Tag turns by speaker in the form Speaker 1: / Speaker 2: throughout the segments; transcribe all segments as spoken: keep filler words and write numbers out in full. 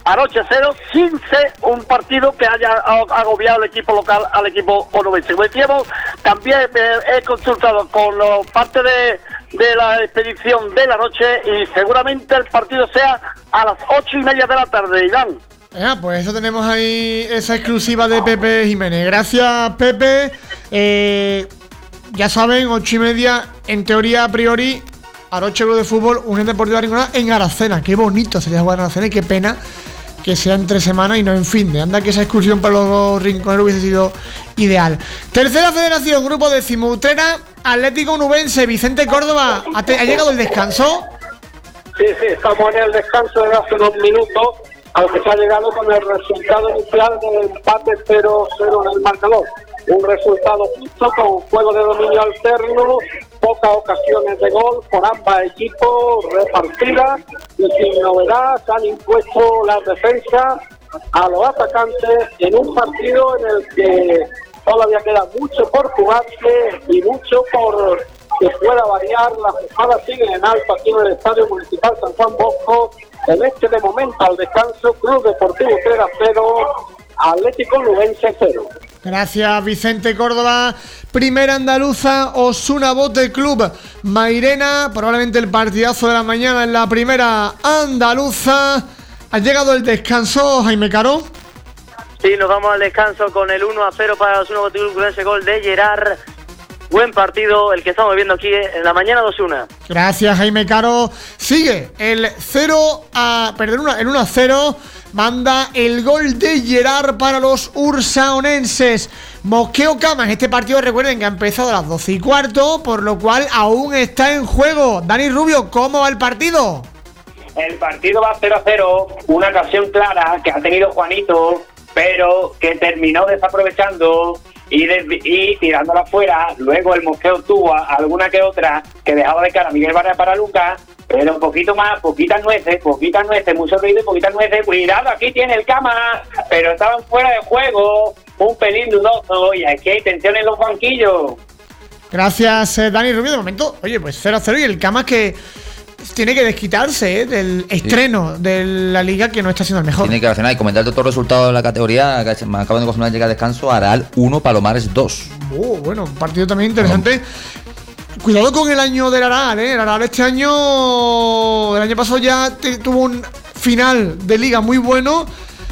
Speaker 1: anoche cero, sin ser un partido que haya agobiado el equipo local al equipo onubense. Como decíamos, también me he consultado con los parte de, de la expedición de la noche y seguramente el partido sea a las ocho y media de la tarde, Iván.
Speaker 2: Ah, pues eso tenemos ahí, esa exclusiva de Pepe Jiménez. Gracias, Pepe. Eh, ya saben, ocho y media, en teoría, a priori, Aroche Club de Fútbol, Unión Deportiva Rinconada en Aracena. Qué bonito sería jugar en Aracena y qué pena que sea entre semana y no en fin de. Anda que esa excursión para los rinconeros hubiese sido ideal. Tercera federación, grupo décimo, Utrera, Atlético Onubense. Vicente Córdoba, ¿ha, te, ¿ha llegado el descanso?
Speaker 3: Sí, sí, estamos en el descanso de hace unos minutos, aunque se ha llegado con el resultado inicial del empate cero cero en el marcador. Un resultado justo, con juego de dominio alterno, pocas ocasiones de gol por ambos equipos, repartidas y sin novedad. Se han impuesto las defensas a los atacantes en un partido en el que todavía queda mucho por jugarse y mucho por que pueda variar. Las jugadas siguen en alto aquí en el Estadio Municipal San Juan Bosco. En este de momento al descanso, Club Deportivo Utrera cero, Atlético Onubense cero.
Speaker 2: Gracias, Vicente Córdoba. Primera andaluza, Osuna Bote Club Mairena. Probablemente el partidazo de la mañana en la primera andaluza. ¿Ha llegado el descanso, Jaime Caro?
Speaker 4: Sí, nos vamos al descanso con el uno a cero para Osuna Bote Club con ese gol de Gerard. Buen partido el que estamos viendo aquí en la mañana de Osuna.
Speaker 2: Gracias, Jaime Caro. Sigue el cero a perder una, el uno a cero. Manda el gol de Gerard para los ursaonenses. Mosqueo Camas, este partido recuerden que ha empezado a las doce y cuarto, por lo cual aún está en juego. Dani Rubio, ¿cómo va el partido?
Speaker 5: El partido va cero a cero, una ocasión clara que ha tenido Juanito, pero que terminó desaprovechando y, de, y tirándola afuera. Luego el Mosqueo tuvo alguna que otra que dejaba de cara a Miguel Barra para Lucas, pero un poquito más, poquitas nueces, poquitas nueces, mucho ruido y poquitas nueces. Cuidado, aquí tiene el Cama, pero estaban fuera de juego, un pelín dudoso, y aquí hay tensión en los banquillos.
Speaker 2: Gracias, eh, Dani Rubio. De momento, oye, pues cero a cero y el Cama que tiene que desquitarse eh, del estreno sí. de la liga, que no está siendo el mejor.
Speaker 6: Tiene que reaccionar y comentar todos los resultados de la categoría. Que me acaban de confirmar llegar a descanso. Aral uno, Palomares dos.
Speaker 2: Oh, bueno, un partido también interesante. Bueno. Cuidado con el año del Aral, ¿eh? El Aral este año, el año pasado ya te, tuvo un final de liga muy bueno.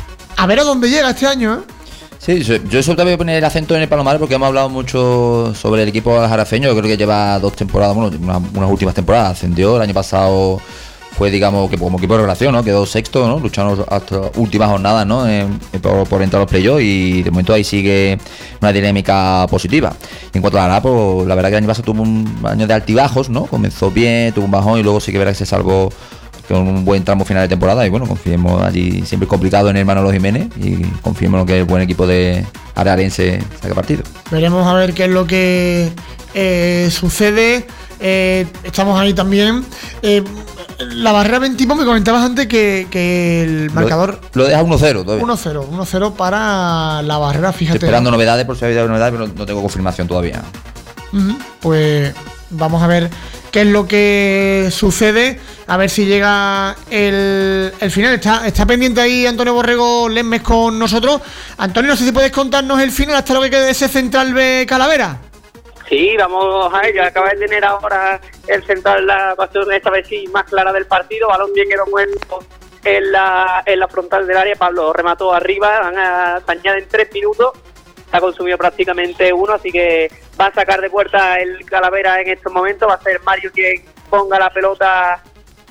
Speaker 2: A ver a dónde llega este año, ¿eh?
Speaker 6: Sí, yo sobre todo voy a poner el acento en el Palomares porque hemos hablado mucho sobre el equipo jarafeño. Yo creo que lleva dos temporadas, bueno, unas, unas últimas temporadas. Ascendió el año pasado, fue digamos que como equipo de revelación, ¿no? Quedó sexto, ¿no? Luchando hasta últimas jornadas, ¿no? En, en, por, por entrar a los playoffs y de momento ahí sigue una dinámica positiva. En cuanto a la pues la verdad que el año pasado tuvo un año de altibajos, ¿no? Comenzó bien, tuvo un bajón y luego sí que verá que se salvó con un buen tramo final de temporada y bueno, confiemos allí, siempre complicado en el Manolo Jiménez y confiemos en que el buen equipo de ararense saque partido.
Speaker 2: Veremos a ver qué es lo que eh, sucede. Eh, estamos ahí también. Eh, la barrera veintimo, me comentabas antes que, que el marcador
Speaker 6: lo, lo deja uno cero todavía.
Speaker 2: uno cero, uno cero para la barrera, fíjate.
Speaker 6: Estoy esperando novedades por si ha habido novedades, pero no tengo confirmación todavía.
Speaker 2: Uh-huh. Pues vamos a ver qué es lo que sucede, a ver si llega el, el final. Está, está pendiente ahí Antonio Borrego Lesmes con nosotros. Antonio, no sé si puedes contarnos el final hasta lo que quede de ese Central B Calavera.
Speaker 4: Sí, vamos a ello. Acaba de tener ahora el Central la pasión esta vez sí más clara del partido. Balón bien quedó muerto en la, en la frontal del área. Pablo remató arriba, van a se añaden tres minutos. Se ha consumido prácticamente uno, así que va a sacar de puerta el Calavera en estos momentos. Va a ser Mario quien ponga la pelota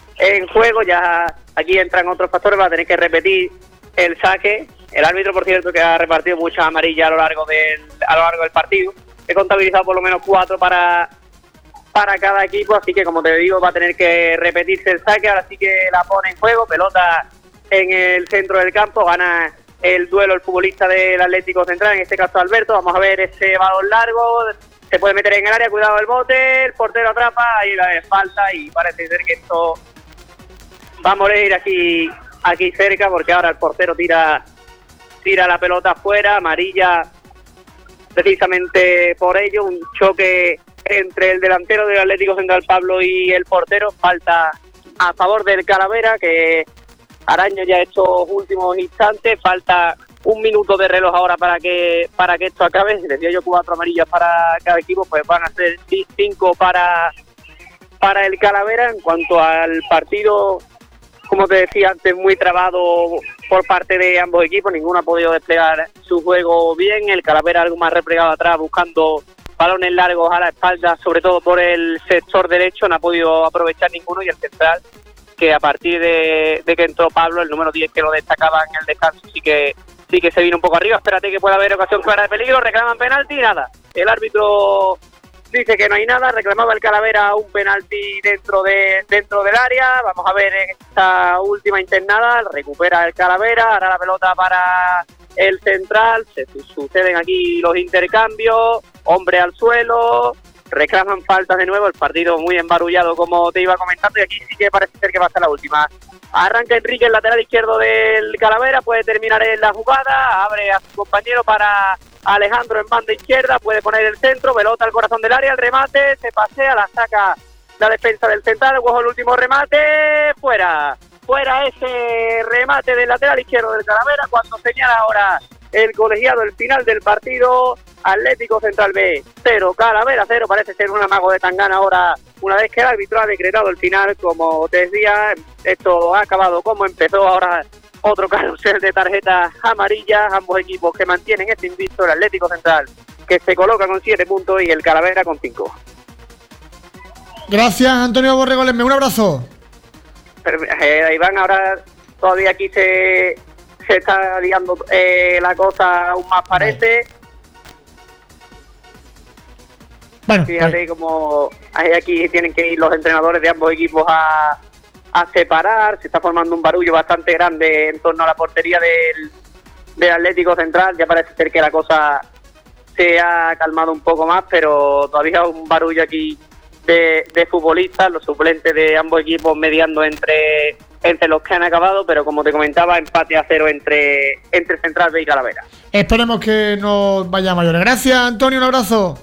Speaker 4: en juego. Ya aquí entran otros factores, va a tener que repetir el saque. El árbitro, por cierto, que ha repartido muchas amarillas a lo largo del, a lo largo del partido. He contabilizado por lo menos cuatro para, para cada equipo, así que como te digo, va a tener que repetirse el saque. Ahora sí que la pone en juego, pelota en el centro del campo, gana el duelo el futbolista del Atlético Central, en este caso Alberto. Vamos a ver ese balón largo, se puede meter en el área, cuidado el bote, el portero atrapa, ahí la falta y parece ser que esto va a morir aquí, aquí cerca, porque ahora el portero tira, tira la pelota afuera, amarilla precisamente por ello, un choque entre el delantero del Atlético Central Pablo y el portero, falta a favor del Calavera, que araña ya estos últimos instantes. Falta un minuto de reloj ahora para que para que esto acabe. Si les dio yo cuatro amarillas para cada equipo, pues van a ser cinco para, para el Calavera. En cuanto al partido, como te decía antes, muy trabado por parte de ambos equipos. Ninguno ha podido desplegar su juego bien. El Calavera algo más replegado atrás, buscando balones largos a la espalda, sobre todo por el sector derecho. No ha podido aprovechar ninguno. Y el central, que a partir de, de que entró Pablo, el número diez, que lo destacaba en el descanso, sí que sí que se vino un poco arriba. Espérate que pueda haber ocasión clara de peligro. Reclaman penalti y nada. El árbitro dice que no hay nada. Reclamaba el Calavera un penalti dentro de dentro del área. Vamos a ver esta última internada. Recupera el Calavera. Ahora la pelota para el central. Se suceden aquí los intercambios. Hombre al suelo. Reclaman faltas de nuevo. El partido muy embarullado, como te iba comentando. Y aquí sí que parece ser que va a ser la última. Arranca Enrique, el lateral izquierdo del Calavera, puede terminar en la jugada, abre a su compañero para Alejandro en banda izquierda, puede poner el centro, pelota al corazón del área, el remate, se pasea, la saca la defensa del central, ojo el último remate, fuera, fuera ese remate del lateral izquierdo del Calavera, cuando señala ahora el colegiado el final del partido. Atlético Central B cero, Calavera cero. Parece ser un amago de Tangana ahora, una vez que el árbitro ha decretado el final. Como te decía, esto ha acabado como empezó. Ahora otro carrusel de tarjetas amarillas. Ambos equipos que mantienen este invicto. El Atlético Central, que se coloca con siete puntos, y el Calavera con cinco.
Speaker 2: Gracias, Antonio Borrego Lesmes. Un abrazo.
Speaker 4: Pero, eh, Iván, ahora todavía aquí se, se está liando eh, la cosa aún más, parece.
Speaker 2: Bueno,
Speaker 4: fíjate
Speaker 2: pues,
Speaker 4: como aquí tienen que ir los entrenadores de ambos equipos a, a separar. Se está formando un barullo bastante grande en torno a la portería del, del Atlético Central. Ya parece ser que la cosa se ha calmado un poco más, pero todavía un barullo aquí de, de futbolistas, los suplentes de ambos equipos mediando entre entre los que han acabado, pero como te comentaba, empate a cero entre, entre Central B y Calavera.
Speaker 2: Esperemos que no vaya a mayores. Gracias, Antonio, un abrazo.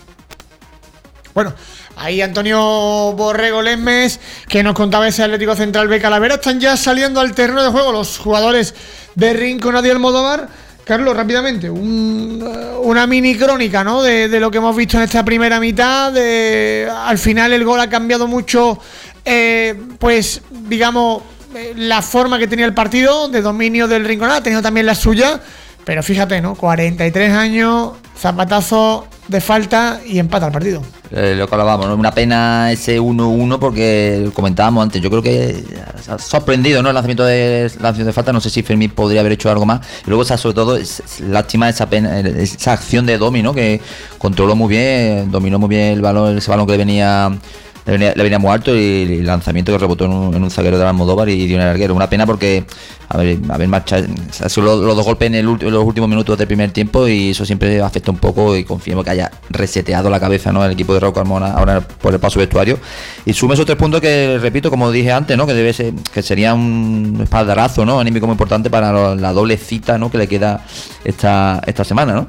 Speaker 2: Bueno, ahí Antonio Borrego Lesmes, que nos contaba ese Atlético Central B Calavera. Están ya saliendo al terreno de juego los jugadores de Rincón y Almodóvar. Carlos, rápidamente, un, una mini crónica, ¿no? De, de lo que hemos visto en esta primera mitad. De, al final el gol ha cambiado mucho, eh, pues, digamos, la forma que tenía el partido de dominio del Rincón. Ha tenido también la suya, pero fíjate, ¿no? cuarenta y tres años, zapatazo de falta y empata el partido.
Speaker 6: Eh, lo que hablábamos, ¿no? Una pena ese uno uno, porque comentábamos antes, yo creo que ha sorprendido, ¿no? El lanzamiento de lanzamiento de falta. No sé si Fermín podría haber hecho algo más. Y luego, sobre todo, es, es lástima esa pena, esa acción de Domi, ¿no? Que controló muy bien, dominó muy bien el balón, ese balón que le venía le venía, le venía muy alto, y el lanzamiento que rebotó en un, en un zaguero de Almodóvar y dio en el larguero. Una pena porque a ver, a ver marcha, ha sido los, los dos golpes en, el, en los últimos minutos del primer tiempo, y eso siempre afecta un poco, y confiemos que haya reseteado la cabeza, ¿no? El equipo de Rocco Carmona ahora por el paso vestuario, y sume esos tres puntos que, repito, como dije antes, ¿no? Que debe ser, que sería un espaldarazo, ¿no? Anímico muy importante para lo, la doble cita, ¿no? Que le queda esta, esta semana, ¿no?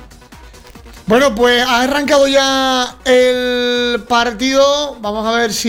Speaker 2: Bueno, pues ha arrancado ya el partido. Vamos a ver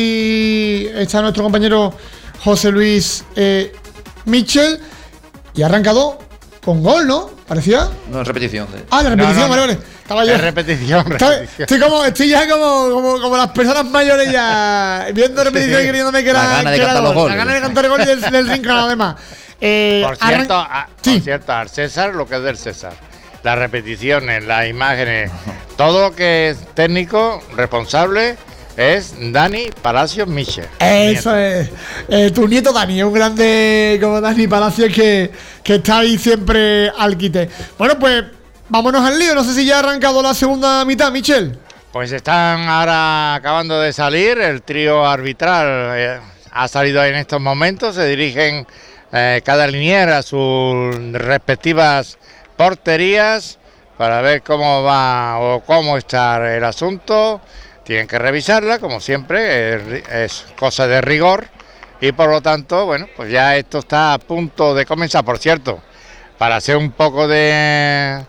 Speaker 2: si está nuestro compañero José Luis eh, Michel. Y ha arrancado con gol, ¿no? ¿Parecía?
Speaker 6: No, es repetición. De...
Speaker 2: Ah, la repetición,
Speaker 7: no, no,
Speaker 2: vale, vale. Estaba yo.
Speaker 7: Es repetición,
Speaker 2: Estaba,
Speaker 7: repetición.
Speaker 2: estoy, como, estoy ya como, como, como las personas mayores ya, viendo repetición y queriéndome que era,
Speaker 6: la gana de
Speaker 2: que era
Speaker 6: cantar
Speaker 2: gol.
Speaker 6: los goles.
Speaker 2: La gana de cantar el gol del, del Rincón, además. Eh,
Speaker 7: Por cierto,
Speaker 2: arran-
Speaker 7: a,
Speaker 2: sí.
Speaker 7: por cierto, al César lo que es del César. Las repeticiones, las imágenes, todo lo que es técnico, responsable, es Dani Palacios Michel.
Speaker 2: Eso es. Eh, tu nieto Dani, un grande como Dani Palacios que, que está ahí siempre al quite. Bueno, pues vámonos al lío. No sé si ya ha arrancado la segunda mitad, Michel.
Speaker 7: Pues están ahora acabando de salir, el trío arbitral eh, ha salido en estos momentos, se dirigen eh, cada liniera a sus respectivas porterías para ver cómo va o cómo está el asunto. Tienen que revisarla, como siempre, es, es cosa de rigor, y por lo tanto, bueno, pues ya esto está a punto de comenzar. Por cierto, para hacer un poco de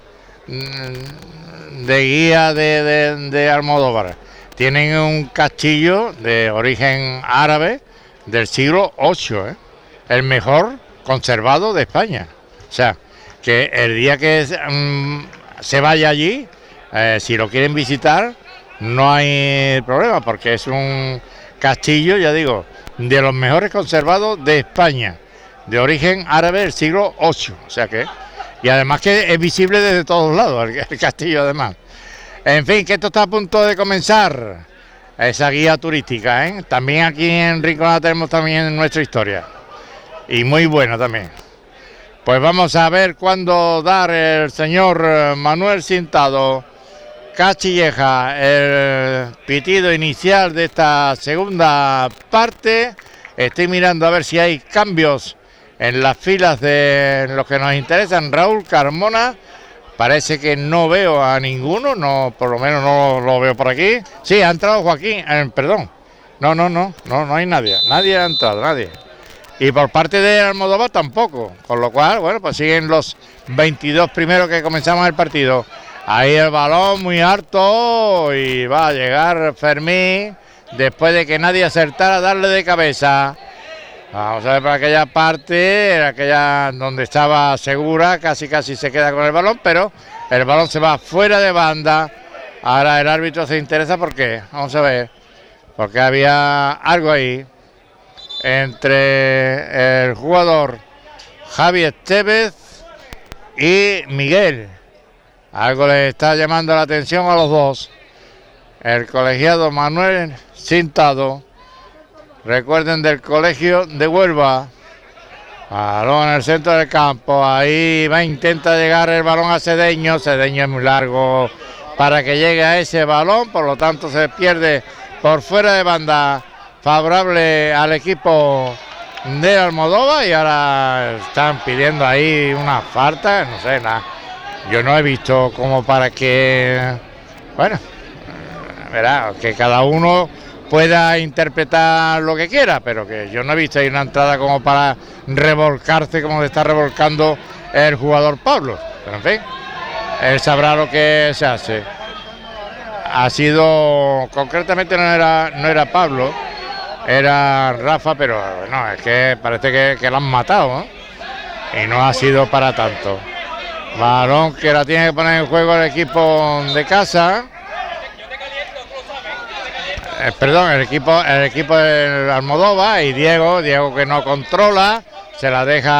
Speaker 7: de guía de, de, de Almodóvar, tienen un castillo de origen árabe del siglo ocho, ¿eh? El mejor conservados de España. O sea, que el día que um, se vaya allí, eh, si lo quieren visitar, no hay problema, porque es un castillo, ya digo, de los mejores conservados de España, de origen árabe del siglo ocho. O sea que, y además que es visible desde todos lados, el, el castillo además. En fin, que esto está a punto de comenzar, esa guía turística, ¿eh? También aquí en Rinconada tenemos también nuestra historia, y muy buena también. Pues vamos a ver cuándo dar el señor Manuel Cintado Castilleja el pitido inicial de esta segunda parte. Estoy mirando a ver si hay cambios en las filas de los que nos interesan. Raúl Carmona, parece que no veo a ninguno, no, por lo menos no lo veo por aquí. Sí, ha entrado Joaquín, eh, perdón. No, no, no, no, no hay nadie, nadie ha entrado, nadie. Y por parte de Almodóvar tampoco, con lo cual, bueno, pues siguen los veintidós primeros que comenzamos el partido. Ahí el balón muy alto y va a llegar Fermín después de que nadie acertara a darle de cabeza. Vamos a ver para aquella parte, aquella donde estaba Segura, casi casi se queda con el balón, pero el balón se va fuera de banda. Ahora el árbitro se interesa porque, vamos a ver, porque había algo ahí entre el jugador Javi Estevez y Miguel. Algo le está llamando la atención a los dos. El colegiado Manuel Cintado, recuerden, del colegio de Huelva. Balón en el centro del campo, ahí va, intenta llegar el balón a Cedeño. Cedeño es muy largo para que llegue a ese balón, por lo tanto se pierde por fuera de banda, favorable al equipo de Almodóvar. Y ahora están pidiendo ahí una falta, no sé, nada. Yo no he visto como para que, bueno, verá, que cada uno pueda interpretar lo que quiera, pero que yo no he visto ahí una entrada como para revolcarse como se está revolcando el jugador Pablo. Pero en fin, él sabrá lo que se hace. Ha sido, concretamente no era, no era Pablo, era Rafa, pero no, es que parece que, que lo han matado, ¿no? Y no ha sido para tanto. Balón que la tiene que poner en juego el equipo de casa. Eh, perdón, el equipo, el equipo de Almodóvar y Diego, Diego que no controla, se la deja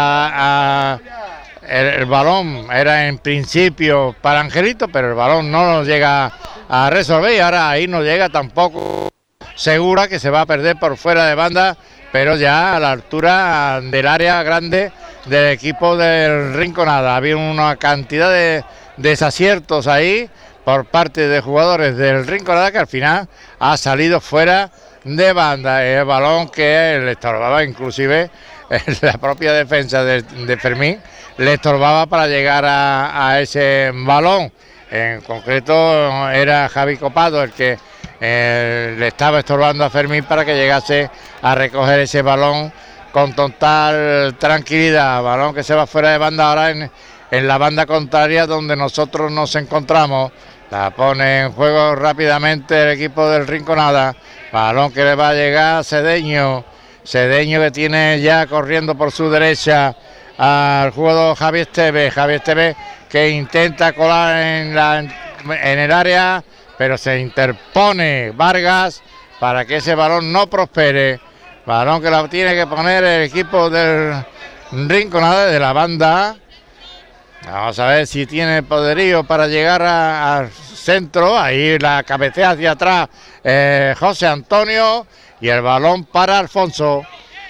Speaker 7: a el, el balón era en principio para Angelito, pero el balón no nos llega a resolver y ahora ahí no llega tampoco Segura, que se va a perder por fuera de banda, pero ya a la altura del área grande del equipo del Rinconada. Había una cantidad de desaciertos ahí por parte de jugadores del Rinconada que al final ha salido fuera de banda. El balón que le estorbaba, inclusive en la propia defensa de, de Fermín, le estorbaba para llegar a, a ese balón. En concreto era Javi Copado el que eh, le estaba estorbando a Fermín para que llegase a recoger ese balón con total tranquilidad. Balón que se va fuera de banda ahora en, en la banda contraria donde nosotros nos encontramos. La pone en juego rápidamente el equipo del Rinconada. Balón que le va a llegar a Cedeño. Cedeño que tiene ya corriendo por su derecha al jugador Javi Estevez. Javi Estevez que intenta colar en, la, en el área, pero se interpone Vargas para que ese balón no prospere. Balón que la tiene que poner el equipo del Rinconada de la banda. Vamos a ver si tiene poderío para llegar al centro. Ahí la cabecea hacia atrás eh, José Antonio y el balón para Alfonso.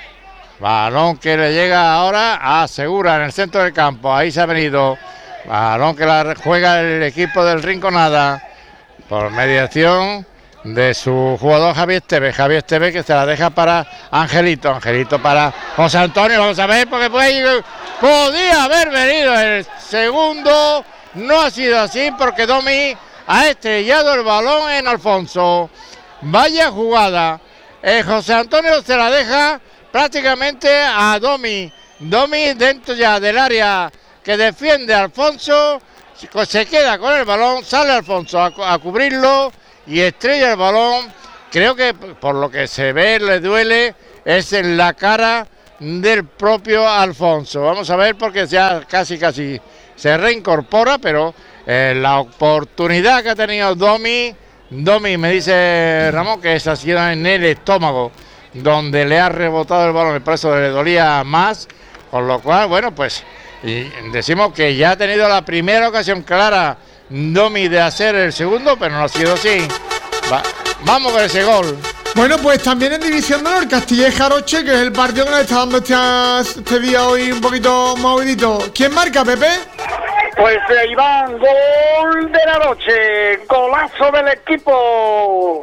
Speaker 7: Balón que le llega ahora a Segura en el centro del campo. Ahí se ha venido. Balón que la juega el equipo del Rinconada por mediación de su jugador Javier Estevez. Javier Estevez que se la deja para Angelito. Angelito para José Antonio. Vamos a ver porque puede, podía haber venido el segundo. No ha sido así porque Domi ha estrellado el balón en Alfonso. Vaya jugada. Eh, José Antonio se la deja prácticamente a Domi. Domi dentro ya del área que defiende a Alfonso. Se queda con el balón. Sale Alfonso a, a cubrirlo y estrella el balón. Creo que por lo que se ve le duele es en la cara del propio Alfonso. Vamos a ver porque ya casi casi se reincorpora, pero eh, la oportunidad que ha tenido Domi, Domi me dice Ramón que esa ha sido en el estómago, donde le ha rebotado el balón, por eso le dolía más, con lo cual, bueno, pues y decimos que ya ha tenido la primera ocasión clara Domi de hacer el segundo, pero no ha sido así. Va, vamos con ese gol.
Speaker 2: Bueno, pues también en División de Honor, Castilleja-Aroche, que es el partido que nos está dando este, este día hoy un poquito movidito. ¿Quién marca, Pepe?
Speaker 1: Pues eh, Iván, gol de la noche, golazo del equipo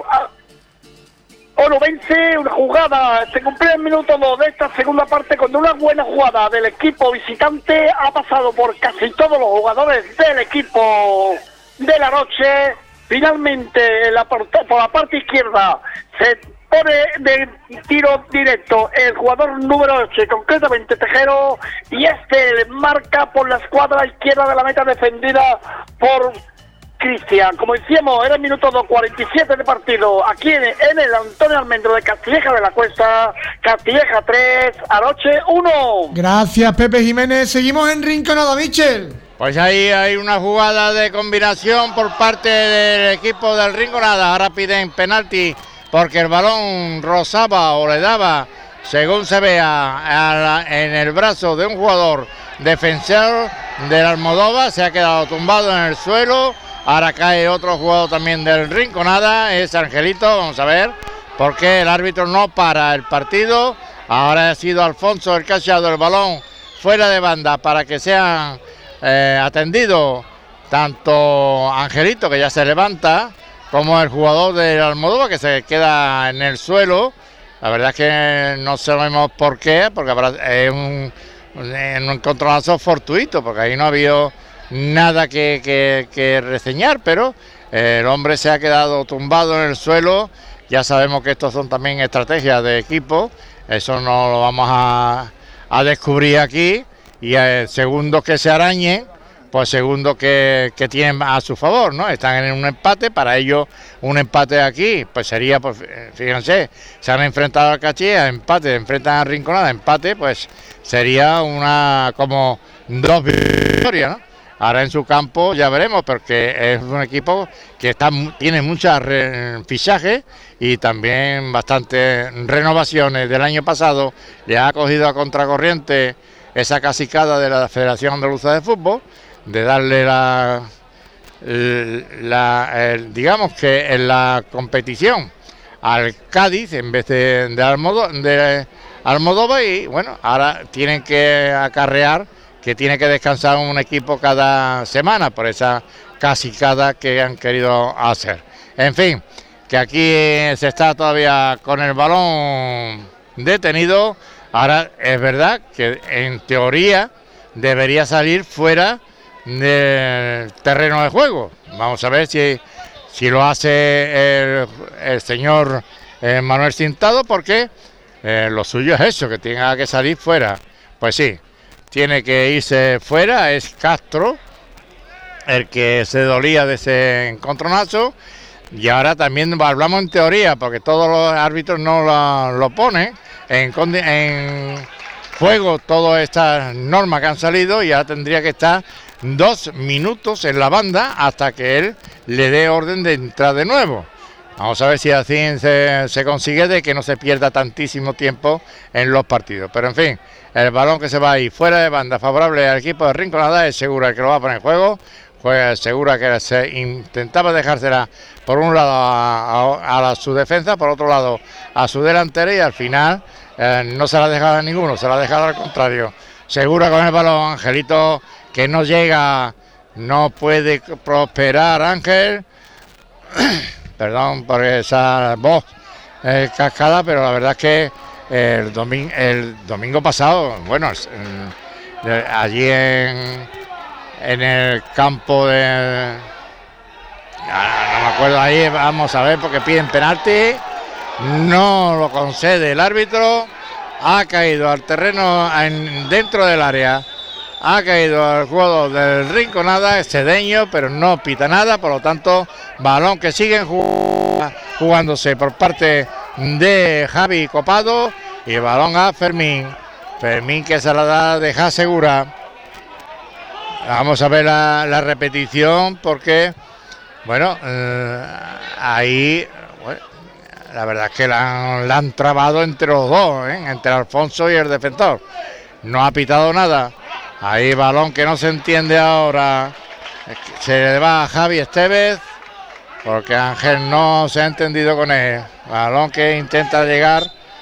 Speaker 1: onubense, una jugada, se cumplió el minuto dos de esta segunda parte con una buena jugada del equipo visitante, ha pasado por casi todos los jugadores del equipo de la noche. Finalmente, la, por la parte izquierda, se pone de tiro directo el jugador número ocho, concretamente Tejero, y este marca por la escuadra izquierda de la meta defendida por Cristian. Como decíamos, era el minuto dos cuarenta y siete de partido, aquí en, en el Antonio Almendro de Castilleja de la Cuesta. Castilleja tres, Aroche uno.
Speaker 2: Gracias, Pepe Jiménez. Seguimos en Rinconada, Michel.
Speaker 7: Pues ahí hay una jugada de combinación por parte del equipo del Rinconada. Ahora piden penalti porque el balón rozaba o le daba, según se vea, a la, en el brazo de un jugador defensor del Almodóvar. Se ha quedado tumbado en el suelo. Ahora cae otro jugador también del Rinconada, es Angelito. Vamos a ver por qué el árbitro no para el partido. Ahora ha sido Alfonso el que ha echado el balón fuera de banda para que sea Eh, atendido tanto Angelito, que ya se levanta, como el jugador del Almodóvar, que se queda en el suelo. La verdad es que no sabemos por qué, porque es un, un encontronazo fortuito, porque ahí no ha habido nada que, que, que reseñar, pero eh, el hombre se ha quedado tumbado en el suelo. Ya sabemos que estos son también estrategias de equipo, eso no lo vamos a, a descubrir aquí. Y eh, segundos que se arañen, pues segundos que, que tienen a su favor, ¿no? Están en un empate, para ellos un empate aquí, pues sería, pues fíjense, se han enfrentado al Castilla, empate, enfrentan a Rinconada, empate, pues sería una como dos victorias, ¿no? Ahora en su campo ya veremos, porque es un equipo que está tiene muchas fichajes y también bastantes renovaciones del año pasado. Le ha cogido a contracorriente esa casicada de la Federación Andaluza de Fútbol, de darle la, la el, digamos que en la competición al Cádiz en vez de, de, Almodó, de Almodóvar, y bueno, ahora tienen que acarrear que tiene que descansar un equipo cada semana por esa casicada que han querido hacer. En fin, que aquí se está todavía con el balón detenido. Ahora es verdad que en teoría debería salir fuera del terreno de juego. Vamos a ver si, si lo hace el, el señor eh, Manuel Cintado, porque eh, lo suyo es eso, que tenga que salir fuera. Pues sí, tiene que irse fuera, es Castro el que se dolía de ese encontronazo. Y ahora también hablamos en teoría, porque todos los árbitros no lo, lo ponen en, en juego todas estas normas que han salido, y ahora tendría que estar dos minutos en la banda hasta que él le dé orden de entrar de nuevo. Vamos a ver si así se, se consigue de que no se pierda tantísimo tiempo en los partidos. Pero en fin, el balón que se va ahí fuera de banda favorable al equipo de Rinconada es Segura el que lo va a poner en juego. Fue Segura que se intentaba dejársela por un lado a, a, a la, su defensa, por otro lado a su delantera, y al final eh, no se la ha dejado a ninguno, se la ha dejado al contrario. Segura con el balón, Angelito que no llega, no puede prosperar Ángel. Perdón por esa voz eh, cascada, pero la verdad es que el, domi el domingo pasado, bueno, eh, allí en, en el campo de... No me acuerdo ahí, vamos a ver, porque piden penalti, no lo concede el árbitro, ha caído al terreno en, dentro del área, ha caído al jugador del Rinconada, Cedeño, pero no pita nada, por lo tanto, balón que siguen jugándose por parte de Javi Copado, y balón a Fermín. Fermín que se la da, deja segura. Vamos a ver la, la repetición porque, bueno, eh, ahí, bueno, la verdad es que la han, la han trabado entre los dos, ¿eh? Entre Alfonso y el defensor. No ha pitado nada. Ahí balón que no se entiende ahora. Se le va a Javi Estevez porque Ángel no se ha entendido con él. Balón que intenta llegar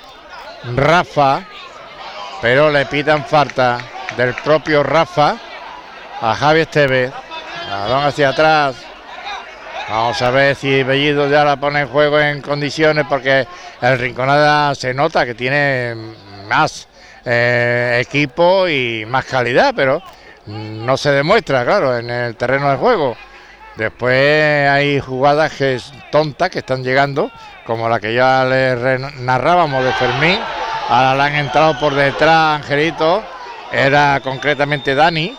Speaker 7: Rafa, pero le pitan falta del propio Rafa a Javi Estevez. Balón hacia atrás. Vamos a ver si Bellido ya la pone en juego en condiciones, porque el Rinconada se nota que tiene más eh, equipo y más calidad, pero no se demuestra, claro, en el terreno de juego. Después hay jugadas que es tontas que están llegando, como la que ya le narrábamos de Fermín. Ahora le han entrado por detrás Angelito, era concretamente Dani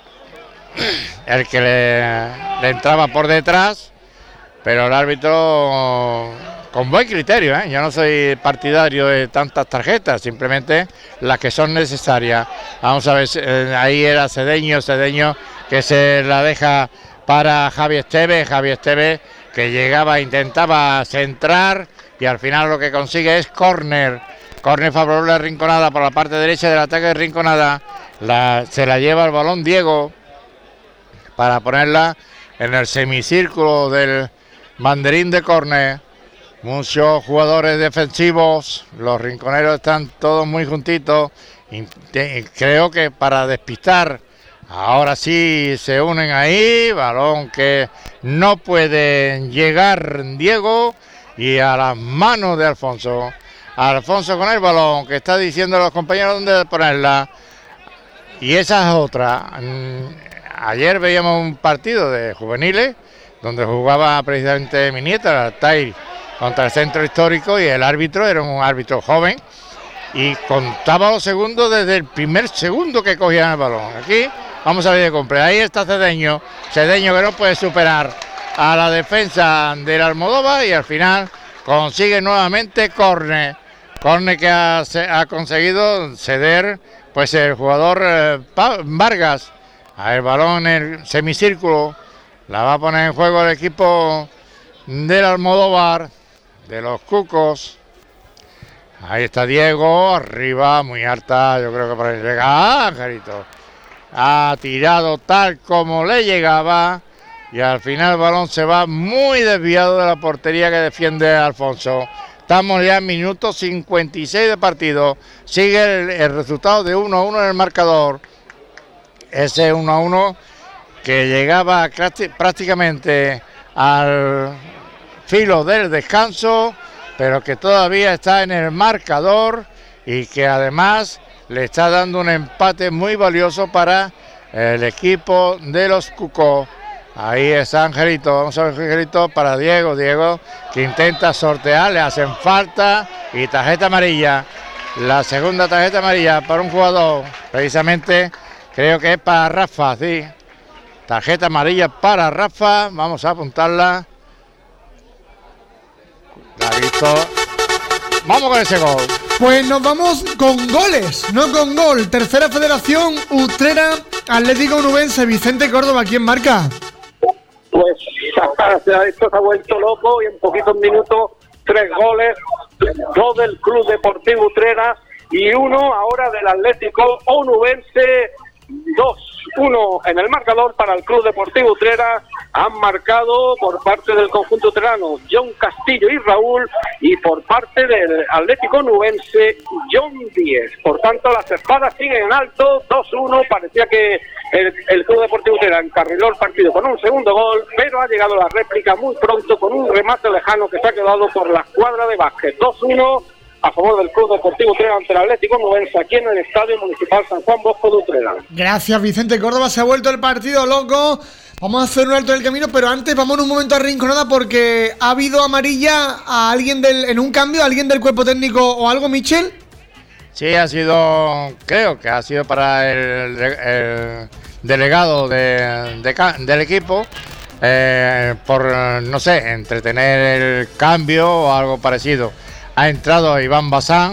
Speaker 7: el que le, le entraba por detrás, pero el árbitro con buen criterio, ¿eh? Yo no soy partidario de tantas tarjetas, simplemente las que son necesarias. Vamos a ver, eh, ahí era Cedeño, Cedeño que se la deja para Javi Estevez, Javi Estevez que llegaba, intentaba centrar y al final lo que consigue es córner, córner favorable a Rinconada por la parte derecha del ataque de Rinconada. La, se la lleva el balón Diego para ponerla en el semicírculo del banderín de córner. Muchos jugadores defensivos, los rinconeros están todos muy juntitos. Creo que para despistar, ahora sí se unen ahí. Balón que no puede llegar Diego y a las manos de Alfonso. Alfonso con el balón que está diciendo a los compañeros dónde ponerla. Y esa es otra. Ayer veíamos un partido de juveniles donde jugaba precisamente mi nieta, la Altair, contra el Centro Histórico, y el árbitro era un árbitro joven y contaba los segundos desde el primer segundo que cogían el balón. Aquí vamos a ver de compra. Ahí está Cedeño, Cedeño que no puede superar a la defensa del Almodóvar y al final consigue nuevamente córner, córner que ha, ha conseguido ceder pues el jugador eh, Vargas. El balón en el semicírculo, la va a poner en juego el equipo del Almodóvar, de los Cucos. Ahí está Diego, arriba, muy alta, yo creo que por ahí llega. ¡Ah, Angelito! Ha tirado tal como le llegaba y al final el balón se va muy desviado de la portería que defiende Alfonso. Estamos ya en minuto cincuenta y seis de partido, sigue el, el resultado de uno a uno en el marcador. Ese uno a uno que llegaba prácticamente al filo del descanso, pero que todavía está en el marcador y que además le está dando un empate muy valioso para el equipo de los Cucos. Ahí está Angelito, vamos a ver Angelito para Diego, Diego que intenta sortear, le hacen falta y tarjeta amarilla. La segunda tarjeta amarilla para un jugador, precisamente creo que es para Rafa, sí. Tarjeta amarilla para Rafa, vamos a apuntarla. La ha visto. Vamos con ese gol.
Speaker 2: Pues nos vamos con goles, no con gol. Tercera Federación, Utrera, Atlético Onubense, Vicente Córdoba, ¿quién marca?
Speaker 3: Pues esto se ha vuelto loco y en poquitos minutos tres goles, dos del Club Deportivo Utrera y uno ahora del Atlético Onubense. dos uno en el marcador para el Club Deportivo Utrera. Han marcado por parte del conjunto utrerano John Castillo y Raúl, y por parte del Atlético Onubense John Díez. Por tanto, las espadas siguen en alto, dos uno. Parecía que el, el Club Deportivo Utrera encarriló el partido con un segundo gol, pero ha llegado la réplica muy pronto con un remate lejano que se ha quedado por la escuadra de básquet. dos uno a favor del Club Deportivo Utrera ante el Atlético Onubense aquí en el Estadio Municipal San Juan Bosco de Utrera.
Speaker 2: Gracias, Vicente Córdoba. Se ha vuelto el partido loco. Vamos a hacer un alto en el camino, pero antes vamos en un momento a Rinconada porque ha habido amarilla a alguien del, en un cambio, a alguien del cuerpo técnico o algo, Michel.
Speaker 7: Sí, ha sido, creo que ha sido para el, el delegado de, de, del equipo, eh, por, no sé, entretener el cambio o algo parecido. Ha entrado Iván Bazán,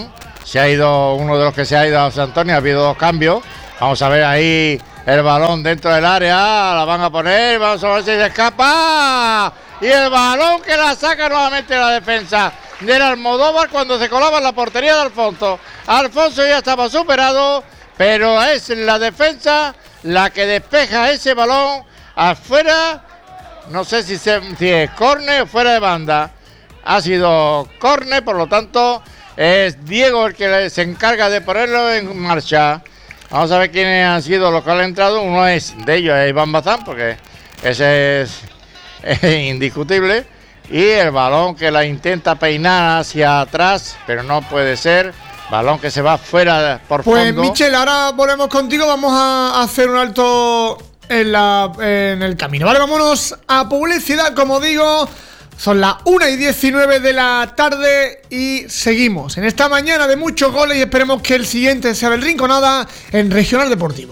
Speaker 7: se ha ido uno de los que se ha ido a José Antonio, ha habido dos cambios. Vamos a ver ahí el balón dentro del área, la van a poner, vamos a ver si se escapa. Y el balón que la saca nuevamente la defensa del Almodóvar cuando se colaba en la portería de Alfonso. Alfonso ya estaba superado, pero es la defensa la que despeja ese balón afuera. No sé si, se, si es córner o fuera de banda. Ha sido córner, por lo tanto es Diego el que se encarga de ponerlo en marcha. Vamos a ver quiénes han sido los que han entrado. Uno es de ellos, es Iván Bazán, porque ese es, es indiscutible. Y el balón que la intenta peinar hacia atrás, pero no puede ser. Balón que se va fuera por
Speaker 2: pues,
Speaker 7: fondo.
Speaker 2: Pues Michel, ahora volvemos contigo. Vamos a hacer un alto en, la, en el camino. Vale, vámonos a publicidad, como digo. Son las una y diecinueve de la tarde y seguimos en esta mañana de muchos goles y esperemos que el siguiente sea el Rinconada en Regional Deportivo.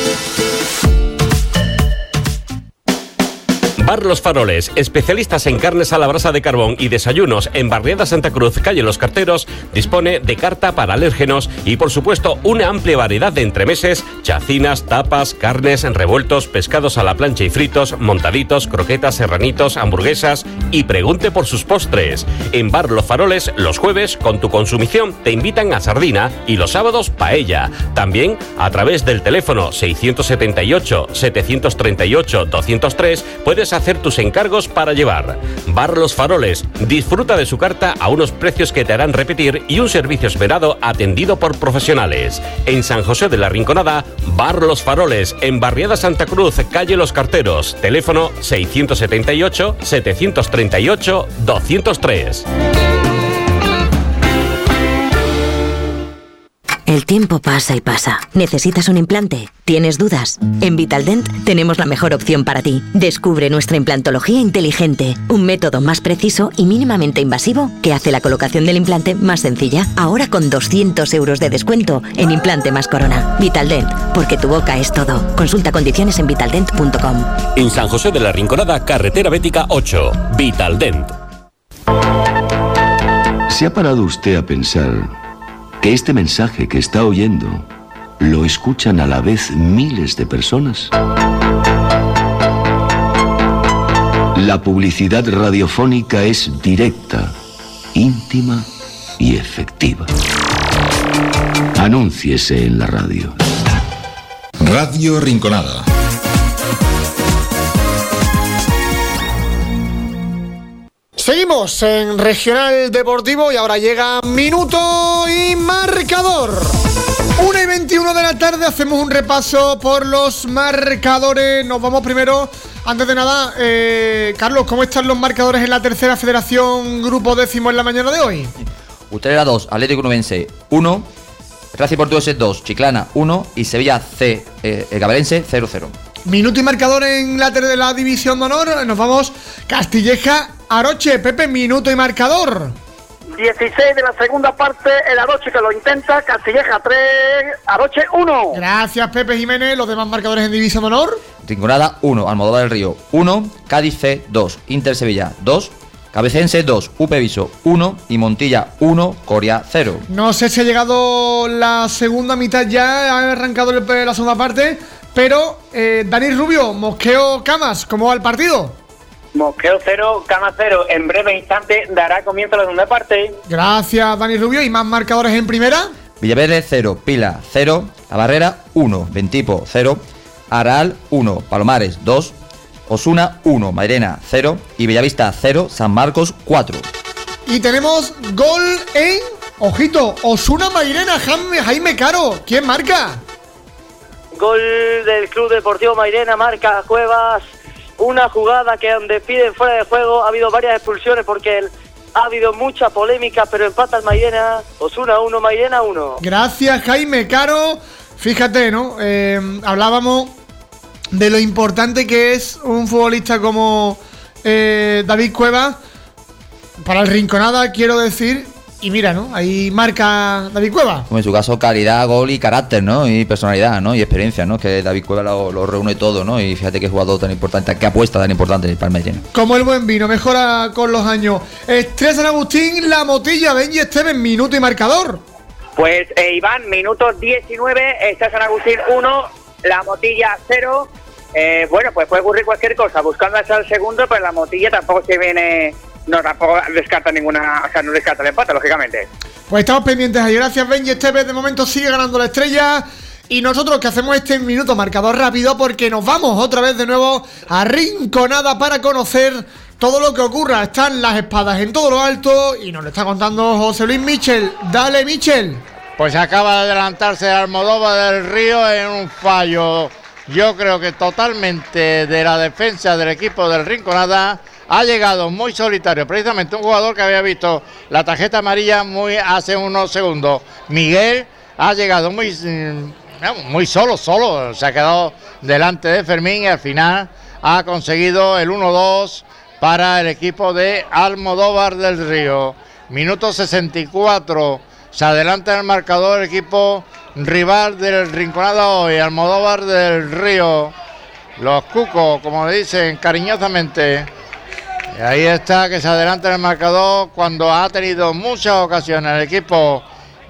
Speaker 8: Bar Los Faroles, especialistas en carnes a la brasa de carbón y desayunos en Barriada Santa Cruz, calle Los Carteros, dispone de carta para alérgenos y, por supuesto, una amplia variedad de entremeses, chacinas, tapas, carnes, revueltos, pescados a la plancha y fritos, montaditos, croquetas, serranitos, hamburguesas y pregunte por sus postres. En Bar Los Faroles, los jueves, con tu consumición, te invitan a sardina y los sábados, paella. También, a través del teléfono seiscientos setenta y ocho, setecientos treinta y ocho, doscientos tres, puedes hacer tus encargos para llevar. Bar Los Faroles, disfruta de su carta a unos precios que te harán repetir y un servicio esperado atendido por profesionales. En San José de la Rinconada, Bar Los Faroles, en Barriada Santa Cruz, calle Los Carteros, teléfono seiscientos setenta y ocho, setecientos treinta y ocho, doscientos tres.
Speaker 9: El tiempo pasa y pasa. ¿Necesitas un implante? ¿Tienes dudas? En Vitaldent tenemos la mejor opción para ti. Descubre nuestra implantología inteligente, un método más preciso y mínimamente invasivo que hace la colocación del implante más sencilla. Ahora con doscientos euros de descuento en implante más corona. Vitaldent, porque tu boca es todo. Consulta condiciones en vitaldent punto com.
Speaker 8: En San José de la Rinconada, carretera Bética ocho. Vitaldent.
Speaker 10: ¿Se ha parado usted a pensar que este mensaje que está oyendo lo escuchan a la vez miles de personas? La publicidad radiofónica es directa, íntima y efectiva. Anúnciese en la radio.
Speaker 11: Radio Rinconada.
Speaker 2: Seguimos en Regional Deportivo y ahora llega minuto y marcador. una y veintiuno de la tarde, hacemos un repaso por los marcadores. Nos vamos primero, antes de nada, eh, Carlos, ¿cómo están los marcadores en la tercera federación grupo décimo en la mañana de hoy?
Speaker 6: Utrera dos, Atlético Nubense uno, Racing Portuguesa dos, Chiclana uno y Sevilla C, eh, el Gabarense cero cero.
Speaker 2: Minuto y marcador en la, de la división de honor. Nos vamos Castilleja Aroche. Pepe, minuto y marcador.
Speaker 1: dieciséis de la segunda parte, el Aroche que lo intenta, Castilleja tres, Aroche uno.
Speaker 2: Gracias, Pepe Jiménez. Los demás marcadores en división de honor.
Speaker 6: Rinconada uno, Almodóvar del Río uno, Cádiz C dos, Inter Sevilla dos, Cabecense dos, U P Viso uno y Montilla uno, Coria cero.
Speaker 2: No sé si ha llegado la segunda mitad ya, ha arrancado el, la segunda parte, pero eh, Dani Rubio, Mosqueo Camas, ¿cómo va el partido?
Speaker 5: Mosqueo cero, Camas cero. En breve instante dará comienzo a la segunda parte.
Speaker 2: Gracias, Dani Rubio. ¿Y más marcadores en primera?
Speaker 6: Villaverde cero, Pila cero, La Barrera uno, Ventipo cero, Aral uno, Palomares dos, Osuna uno, Mairena cero y Bellavista cero, San Marcos cuatro.
Speaker 2: Y tenemos gol en, ojito, Osuna Mairena, Jaime, Jaime Caro. ¿Quién marca?
Speaker 4: Gol del Club Deportivo Mairena, marca Cuevas. Una jugada que donde piden fuera de juego. Ha habido varias expulsiones porque el, ha habido mucha polémica, pero empata el Mairena. Osuna uno, Mairena uno.
Speaker 2: Gracias, Jaime Caro. Fíjate, ¿no? Eh, hablábamos de lo importante que es un futbolista como eh, David Cuevas para el Rinconada, quiero decir. Y mira, ¿no? Ahí marca David Cuevas.
Speaker 6: En su caso, calidad, gol y carácter, ¿no? Y personalidad, ¿no? Y experiencia, ¿no? Que David Cuevas lo, lo reúne todo, ¿no? Y fíjate qué jugador tan importante, qué apuesta tan importante para el Mairena.
Speaker 2: Como el buen vino, mejora con los años. Estrella San Agustín, La Motilla, Benji Esteban, minuto y marcador.
Speaker 4: Pues eh, Iván, minuto diecinueve, está San Agustín uno, la Motilla cero. Eh, bueno, pues puede ocurrir cualquier cosa, buscando hasta el segundo, pero la Motilla tampoco se viene, no, tampoco descarta ninguna, o sea, no descarta el empate, lógicamente.
Speaker 2: Pues estamos pendientes ahí, gracias Benji Esteves, de momento sigue ganando la Estrella. Y nosotros que hacemos este minuto marcador rápido porque nos vamos otra vez de nuevo a Rinconada para conocer todo lo que ocurra. Están las espadas en todo lo alto y nos lo está contando José Luis Michel. Dale, Michel.
Speaker 7: Pues acaba de adelantarse Almodóvar del Río en un fallo, yo creo que totalmente de la defensa del equipo del Rinconada. Ha llegado muy solitario, precisamente un jugador que había visto la tarjeta amarilla muy hace unos segundos. Miguel ha llegado muy... muy solo, solo, se ha quedado delante de Fermín y al final ha conseguido el uno dos para el equipo de Almodóvar del Río. Minuto sesenta y cuatro, se adelanta en el marcador el equipo rival del Rinconada hoy, Almodóvar del Río, los cucos, como le dicen cariñosamente. Y ahí está, que se adelanta en el marcador cuando ha tenido muchas ocasiones el equipo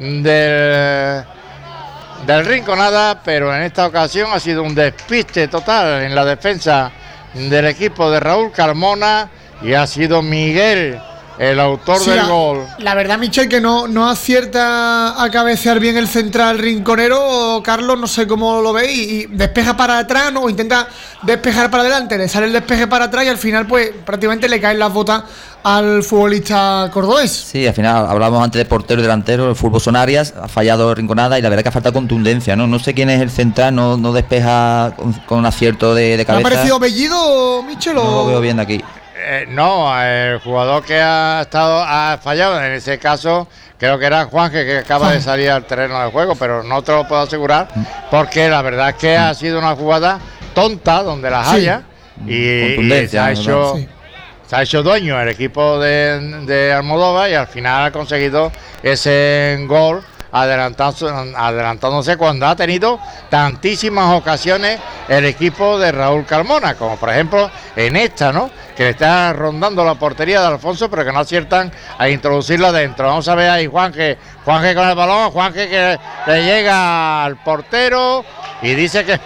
Speaker 7: del... del Rinconada, pero en esta ocasión ha sido un despiste total en la defensa del equipo de Raúl Carmona y ha sido Miguel el autor sí, del
Speaker 2: la,
Speaker 7: gol.
Speaker 2: La verdad, Michel, que no, no acierta a cabecear bien el central rinconero. Carlos, no sé cómo lo veis, y despeja para atrás, ¿no? O intenta despejar para adelante, le sale el despeje para atrás y al final pues prácticamente le caen las botas al futbolista cordobés.
Speaker 6: Sí, al final hablamos antes de portero y delantero, el fútbol son áreas, ha fallado Rinconada y la verdad que falta contundencia, ¿no? No sé quién es el central, no, no despeja con, con un acierto de, de cabeza.
Speaker 2: ¿Me ha parecido Bellido, Michel?
Speaker 6: No lo veo bien de aquí.
Speaker 7: Eh, no, el jugador que ha estado ha fallado, en ese caso creo que era Juanje, que acaba de salir al terreno de juego, pero no te lo puedo asegurar porque la verdad es que ha sido una jugada tonta donde las sí. haya y, y se ha hecho sí. se ha hecho dueño el equipo de, de Almodóvar y al final ha conseguido ese gol adelantándose, adelantándose cuando ha tenido tantísimas ocasiones el equipo de Raúl Carmona, como por ejemplo en esta, ¿no? Que le está rondando la portería de Alfonso, pero que no aciertan a introducirla dentro. Vamos a ver ahí Juanje, Juanje con el balón, Juanje que le llega al portero y dice que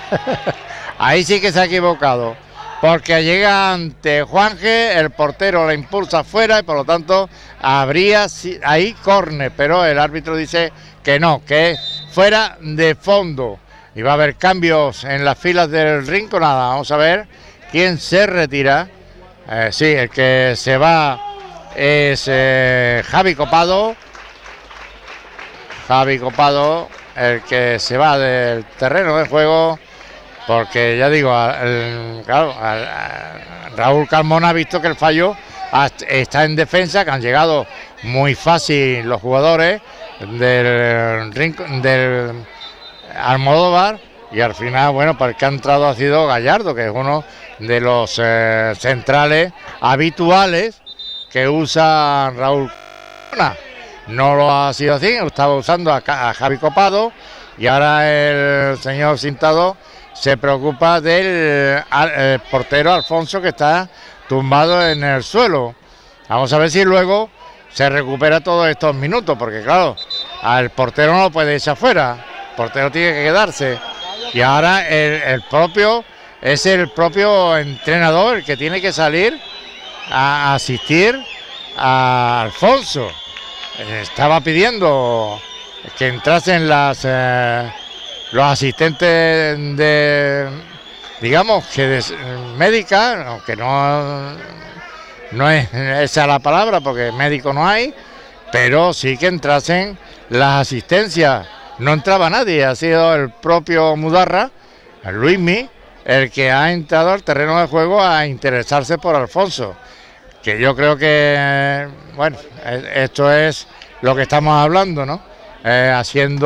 Speaker 7: ahí sí que se ha equivocado, porque llega ante Juanje, el portero la impulsa afuera y por lo tanto habría ahí córner, pero el árbitro dice que no, que fuera de fondo. Y va a haber cambios en las filas del Rinconada. Vamos a ver quién se retira. Eh, sí, el que se va es eh, Javi Copado. Javi Copado, el que se va del terreno de juego, porque ya digo, el, claro, el, el Raúl Carmona ha visto que el fallo está en defensa, que han llegado muy fácil los jugadores del, del Almodóvar y al final, bueno, para el que ha entrado ha sido Gallardo, que es uno de los eh, centrales habituales que usa Raúl Carmona. No lo ha sido así, estaba usando a, a Javi Copado y ahora el señor Cintado se preocupa del al, portero Alfonso, que está tumbado en el suelo. Vamos a ver si luego se recupera todos estos minutos, porque claro, al portero no lo puede echar afuera, el portero tiene que quedarse. Y ahora el, el propio, es el propio entrenador el que tiene que salir a asistir a Alfonso. Estaba pidiendo que entrasen las eh, los asistentes de, digamos, que de, médica, aunque no, no es esa la palabra, porque médico no hay, pero sí que entrasen las asistencias. No entraba nadie, ha sido el propio Mudarra, el Luismi, el que ha entrado al terreno de juego a interesarse por Alfonso. Que yo creo que, bueno, esto es lo que estamos hablando, ¿no? Eh, haciendo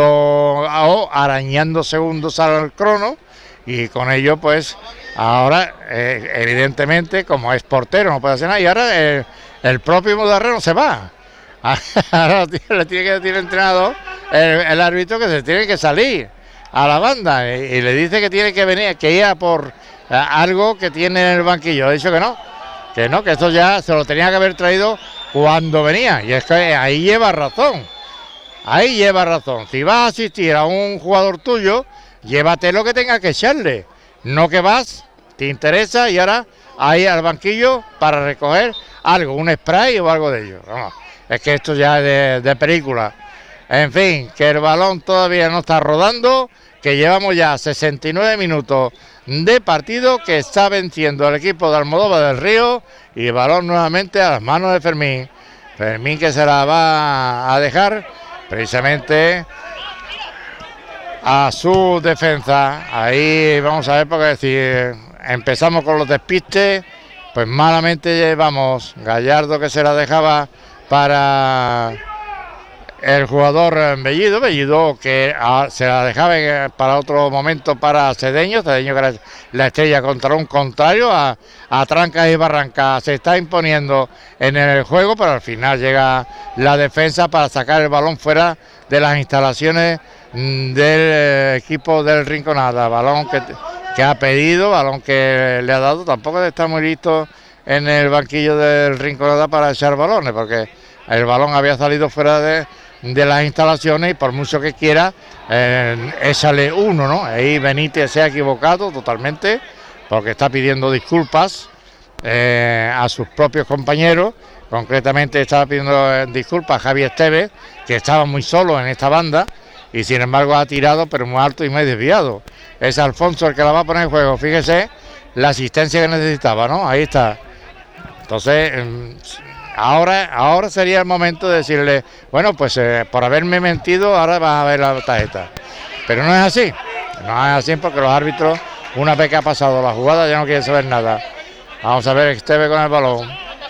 Speaker 7: o arañando segundos al crono y con ello, pues, ahora, eh, evidentemente, como es portero, no puede hacer nada. Y ahora el, el propio Mudarra se va. Ahora le tiene que decir el entrenador, el, el árbitro, que se tiene que salir a la banda y, y le dice que tiene que venir, que ir a por a algo que tiene en el banquillo. Ha dicho que no, que no, que esto ya se lo tenía que haber traído cuando venía, y es que ahí lleva razón. ahí lleva razón. Si vas a asistir a un jugador tuyo, llévate lo que tengas que echarle. No que vas, te interesa y ahora ahí al banquillo para recoger algo, un spray o algo de ello. No, es que esto ya es de, de película. En fin, que el balón todavía no está rodando, que llevamos ya sesenta y nueve minutos de partido, que está venciendo el equipo de Almodóvar del Río y el balón nuevamente a las manos de Fermín. Fermín que se la va a dejar precisamente a su defensa. Ahí vamos a ver, porque si empezamos con los despistes, pues malamente llevamos. Gallardo que se la dejaba para el jugador Bellido, Bellido que a, se la dejaba para otro momento para Cedeño, Cedeño que era la estrella contra un contrario, a, a trancas y barrancas se está imponiendo en el juego, pero al final llega la defensa para sacar el balón fuera de las instalaciones del equipo del Rinconada. Balón que, que ha pedido, balón que le ha dado, tampoco está muy listo en el banquillo del Rinconada para echar balones, porque el balón había salido fuera de, de las instalaciones y por mucho que quiera, eh, échale uno, ¿no? Ahí Benítez se ha equivocado totalmente, porque está pidiendo disculpas eh, a sus propios compañeros. Concretamente estaba pidiendo disculpas a Javi Esteves, que estaba muy solo en esta banda, y sin embargo ha tirado, pero muy alto y muy desviado. Es Alfonso el que la va a poner en juego. Fíjese la asistencia que necesitaba, ¿no? Ahí está. Entonces, ahora, ahora sería el momento de decirle, bueno, pues eh, por haberme mentido, ahora vas a ver la tarjeta. Pero no es así. No es así porque los árbitros, una vez que ha pasado la jugada, ya no quieren saber nada. Vamos a ver Esteve con el balón.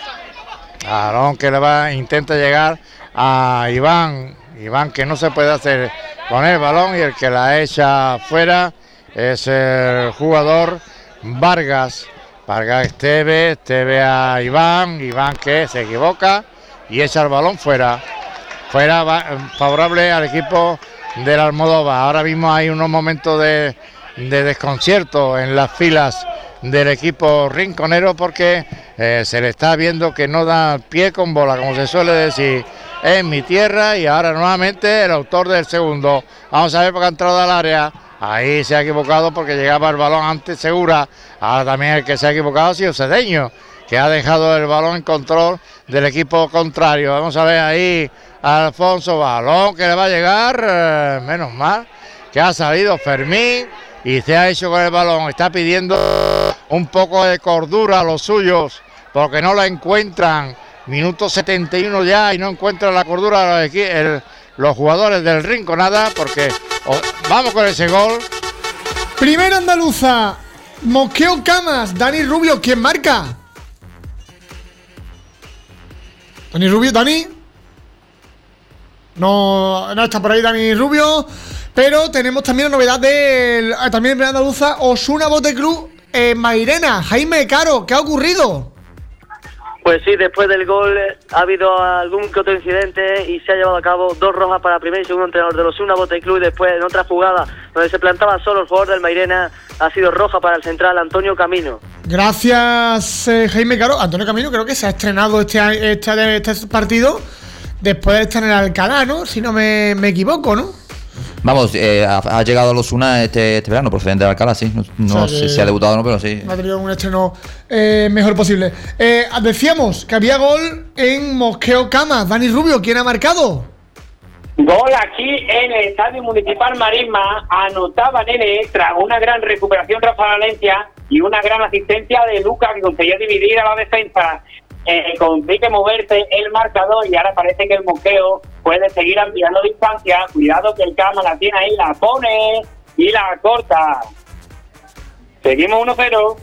Speaker 7: Balón que le va, intenta llegar a Iván. Iván que no se puede hacer con el balón y el que la echa fuera es el jugador Vargas. Vargas Esteve, Esteve a Iván, Iván que se equivoca y echa el balón fuera. Fuera va, favorable al equipo del Almodóvar. Ahora mismo hay unos momentos de, de desconcierto en las filas del equipo rinconero porque eh, se le está viendo que no da pie con bola, como se suele decir en mi tierra, y ahora nuevamente el autor del segundo. Vamos a ver porque ha entrado al área. Ahí se ha equivocado porque llegaba el balón antes Segura. Ahora también el que se ha equivocado ha sido Cedeño, que ha dejado el balón en control del equipo contrario. Vamos a ver ahí a Alfonso, balón que le va a llegar, eh, menos mal que ha salido Fermín y se ha hecho con el balón. Está pidiendo un poco de cordura a los suyos porque no la encuentran. Minuto setenta y uno ya y no encuentran la cordura los, el, los jugadores del Rinconada porque oh, vamos con ese gol.
Speaker 2: Primera andaluza, Mosqueo Camas, Dani Rubio, ¿quién marca? Dani Rubio, Dani. No, no está por ahí Dani Rubio, pero tenemos también la novedad del también en primera andaluza, Osuna Boteclub en Mairena. Jaime Caro, ¿qué ha ocurrido?
Speaker 12: Pues sí, después del gol ha habido algún que otro incidente y se ha llevado a cabo dos rojas para primer y segundo entrenador de los Osuna Boteclub, y después en otra jugada donde se plantaba solo el jugador del Mairena ha sido roja para el central Antonio Camino.
Speaker 2: Gracias, eh, Jaime Caro. Antonio Camino creo que se ha estrenado este, este, este partido después de estar en el Alcalá, ¿no? Si no me, me equivoco, ¿no?
Speaker 6: Vamos, eh, ha, ha llegado a los Osuna este, este verano, procedente de Alcalá, sí. No, no
Speaker 2: o sea
Speaker 6: sé si ha debutado o no, pero sí.
Speaker 2: Ha tenido un estreno eh, mejor posible. Eh, decíamos que había gol en Mosqueo Camas. Dani Rubio, ¿quién ha marcado?
Speaker 5: Gol aquí en el Estadio Municipal Marisma. Anotaba Nene tras una gran recuperación Rafa Valencia y una gran asistencia de Lucas, que conseguía dividir a la defensa. Eh, consigue moverse el marcador y ahora parece que el Mosqueo puede seguir ampliando distancia. Cuidado que el Cama la tiene ahí, la pone y la corta. Seguimos uno cero.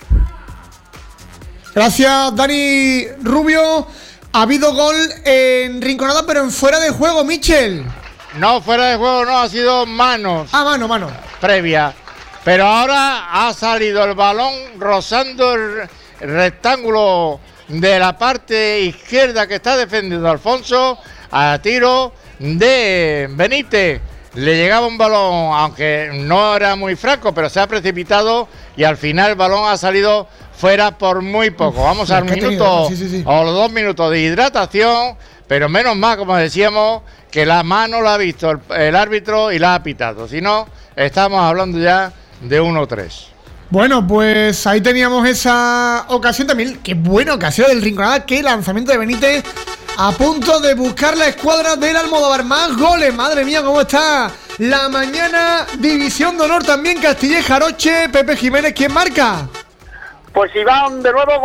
Speaker 2: Gracias, Dani Rubio. Ha habido gol en Rinconada, pero en fuera de juego, Michel.
Speaker 7: No, fuera de juego no, ha sido manos.
Speaker 2: Ah, mano, mano.
Speaker 7: Previa. Pero ahora ha salido el balón rozando el rectángulo de la parte izquierda que está defendiendo Alfonso, a tiro de Benítez. Le llegaba un balón, aunque no era muy franco, pero se ha precipitado y al final el balón ha salido fuera por muy poco. Vamos al minuto sí, sí, sí. o los dos minutos de hidratación, pero menos mal, como decíamos, que la mano la ha visto el, el árbitro y la ha pitado. Si no, estamos hablando ya de uno tres.
Speaker 2: Bueno, pues ahí teníamos esa ocasión también. Qué buena ocasión del Rinconada, qué lanzamiento de Benítez. A punto de buscar la escuadra del Almodóvar. Más goles, madre mía, cómo está la mañana. División de honor también, Castilleja Aroche. Pepe Jiménez, ¿quién marca?
Speaker 1: Pues Iván, de nuevo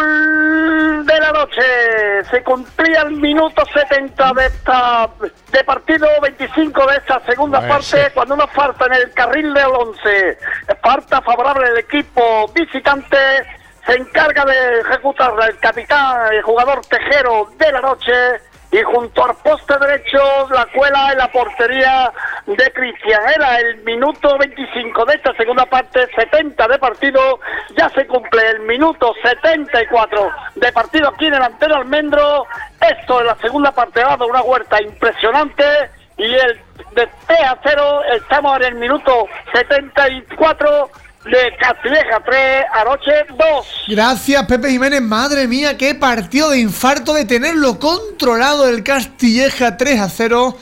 Speaker 1: gol de la noche. Se cumplía el minuto setenta de esta de partido, veinticinco de esta segunda ver, parte, sí. Cuando una falta en el carril del once, falta favorable del equipo visitante, se encarga de ejecutarla el capitán, el jugador Tejero de la noche, y junto al poste derecho la cuela en la portería de Cristian. Era el minuto veinticinco de esta segunda parte, setenta de partido, ya se cumple el minuto setenta y cuatro de partido aquí en el Antero Almendro. Esto en la segunda parte ha dado una vuelta impresionante, y el de tres a cero, estamos en el minuto setenta y cuatro de Castilleja tres, Aroche dos.
Speaker 2: Gracias, Pepe Jiménez. Madre mía, qué partido de infarto, de tenerlo controlado el Castilleja tres a cero.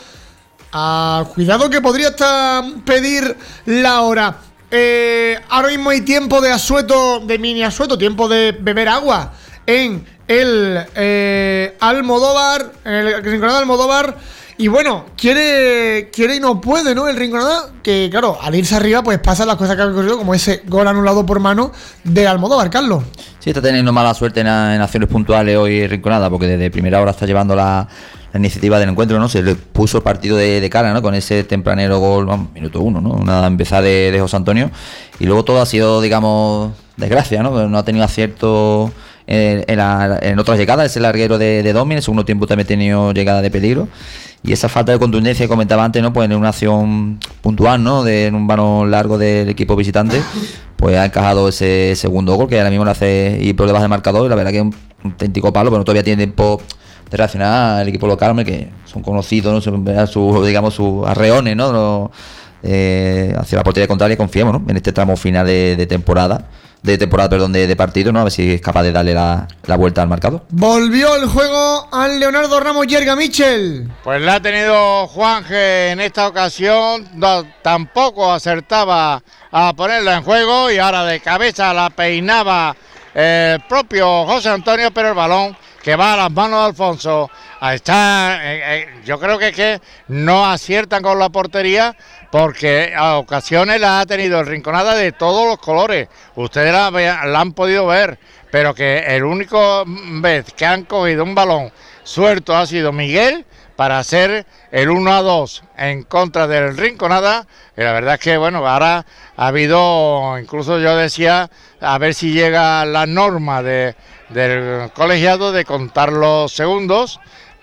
Speaker 2: Ah, cuidado que podría hasta pedir la hora. Eh, ahora mismo hay tiempo de asueto, de mini asueto, tiempo de beber agua en el eh, Almodóvar, en el Rinconada de Almodóvar. Y bueno, quiere quiere y no puede, ¿no? El Rinconada, que claro, al irse arriba, pues pasan las cosas que han ocurrido, como ese gol anulado por mano de Almodóvar, Carlos.
Speaker 6: Sí, está teniendo mala suerte en, en acciones puntuales hoy Rinconada, porque desde primera hora está llevando la, la iniciativa del encuentro, ¿no? Se le puso el partido de, de cara, ¿no? Con ese tempranero gol, vamos, minuto uno, ¿no? Una empezada de, de José Antonio. Y luego todo ha sido, digamos, desgracia, ¿no? No ha tenido acierto en, en, la, en otras llegadas, ese larguero de, de Domi. En el segundo tiempo también ha tenido llegada de peligro. Y esa falta de contundencia que comentaba antes, ¿no? Pues en una acción puntual, ¿no? De en un balón largo del equipo visitante, pues ha encajado ese segundo gol, que ahora mismo le hace ir por debajo del marcador. Y la verdad que es un auténtico palo, pero todavía tiene tiempo de reaccionar el equipo local, hombre, que son conocidos, ¿no? Sus, su, digamos, sus arreones, ¿no? Los, eh, hacia la portería contraria, confiemos, ¿no? En este tramo final de, de temporada. de temporada, perdón, de, de partido, ¿no? A ver si es capaz de darle la, la vuelta al marcador.
Speaker 2: Volvió el juego al Leonardo Ramos Yerga, Michel.
Speaker 7: Pues la ha tenido Juanje en esta ocasión, no, tampoco acertaba a ponerla en juego, y ahora de cabeza la peinaba el propio José Antonio, pero el balón que va a las manos de Alfonso. Ahí está, eh, eh, yo creo que es que no aciertan con la portería, porque a ocasiones la ha tenido el Rinconada de todos los colores. Ustedes la, la han podido ver, pero que el único vez que han cogido un balón suelto ha sido Miguel para hacer el uno a dos en contra del Rinconada. Y la verdad es que, bueno, ahora ha habido, incluso yo decía, a ver si llega la norma de, del colegiado de contar los segundos,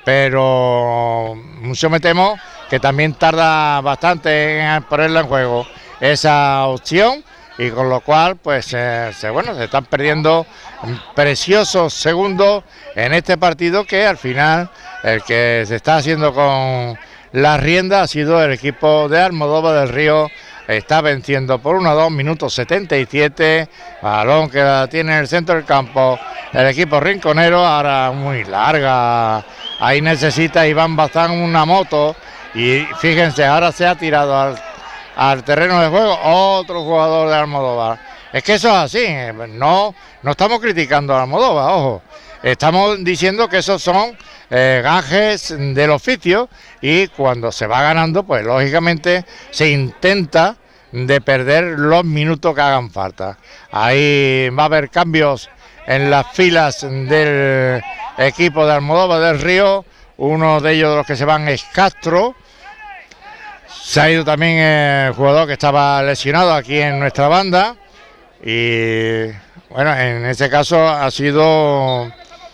Speaker 7: pero mucho me temo que también tarda bastante en ponerla en juego esa opción, y con lo cual pues eh, se, bueno, se están perdiendo preciosos segundos en este partido, que al final el que se está haciendo con la rienda ha sido el equipo de Almodóvar del Río. Está venciendo por uno a dos, minutos setenta y siete, balón que la tiene en el centro del campo el equipo rinconero, ahora muy larga, ahí necesita Iván Bazán una moto. Y fíjense, ahora se ha tirado al, al terreno de juego otro jugador de Almodóvar. Es que eso es así, no, no estamos criticando a Almodóvar, ojo. Estamos diciendo que esos son eh, gajes del oficio, y cuando se va ganando, pues lógicamente se intenta de perder los minutos que hagan falta. Ahí va a haber cambios en las filas del equipo de Almodóvar del Río. Uno de ellos de los que se van es Castro. Se ha ido también el jugador que estaba lesionado aquí en nuestra banda, y bueno, en este caso ha sido,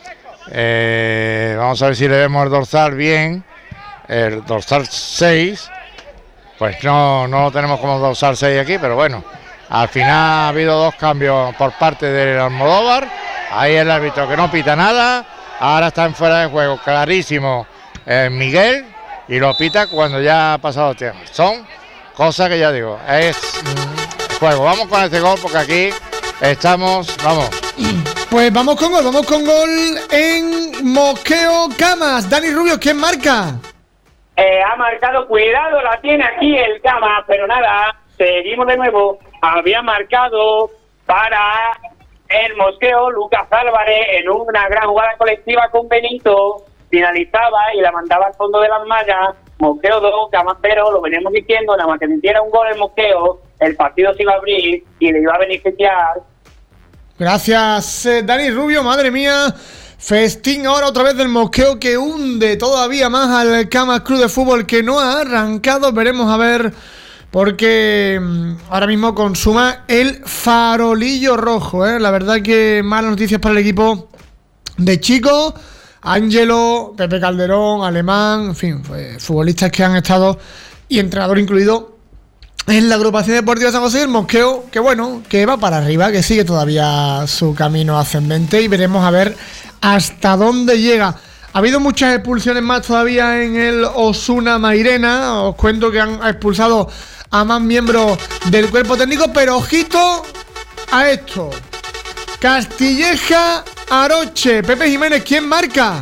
Speaker 7: eh, vamos a ver si le vemos el dorsal bien, el dorsal seis, pues no, no lo tenemos como dorsal seis aquí, pero bueno, al final ha habido dos cambios por parte del Almodóvar. Ahí el árbitro que no pita nada, ahora está en fuera de juego, clarísimo, eh, Miguel, y lo pita cuando ya ha pasado el tiempo. Son cosas que ya digo, es mm, juego. Vamos con este gol, porque aquí estamos, vamos,
Speaker 2: Pues vamos con gol, vamos con gol en Mosqueo Camas. Dani Rubio, ¿quién marca?
Speaker 5: Eh, ha marcado, cuidado, la tiene aquí el Camas, pero nada, seguimos de nuevo. Había marcado para el Mosqueo Lucas Álvarez en una gran jugada colectiva con Benito. Finalizaba y la mandaba al fondo de las mallas. Mosqueo dos, Camas cero, lo veníamos diciendo, nada más que metiera un gol el Mosqueo, el partido se iba a abrir y le iba a beneficiar.
Speaker 2: Gracias, eh, Dani Rubio, madre mía. Festín ahora otra vez del Mosqueo que hunde todavía más al Camas Club de Fútbol, que no ha arrancado. Veremos a ver, porque mmm, ahora mismo consuma el farolillo rojo, ¿eh? La verdad que malas noticias para el equipo de Chico, Ángelo, Pepe Calderón, Alemán, en fin, pues, futbolistas que han estado, y entrenador incluido, en la agrupación deportiva San José. El Mosqueo, que bueno, que va para arriba, que sigue todavía su camino ascendente, y veremos a ver hasta dónde llega. Ha habido muchas expulsiones más todavía en el Osuna Mairena. Os cuento que han expulsado a más miembros del cuerpo técnico, pero ojito a esto. Castilleja Aroche. Pepe Jiménez, ¿quién marca?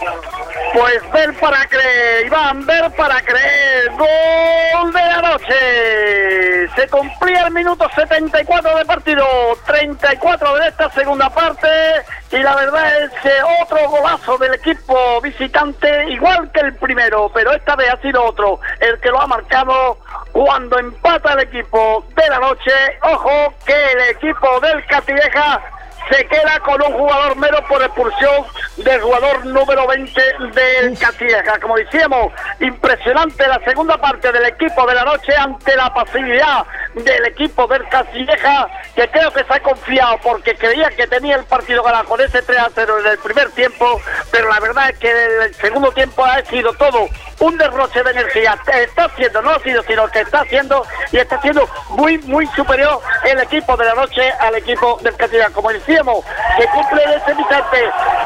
Speaker 1: Pues ver para creer, Iván, ver para creer, gol de la noche. Se cumplía el minuto setenta y cuatro de partido, treinta y cuatro de esta segunda parte, y la verdad es que otro golazo del equipo visitante, igual que el primero, pero esta vez ha sido otro el que lo ha marcado cuando empata el equipo de la noche. Ojo que el equipo del Castilleja se queda con un jugador menos por expulsión del jugador número veinte del Castilleja. Como decíamos, impresionante la segunda parte del equipo de la noche ante la pasividad del equipo del Castilleja, que creo que se ha confiado porque creía que tenía el partido ganado con ese tres a cero en el primer tiempo, pero la verdad es que el segundo tiempo ha sido todo un derroche de energía. Está haciendo, no ha sido, sino que está haciendo, y está siendo muy, muy superior el equipo de la noche al equipo del Castilleja. Como decíamos, se cumple ese instante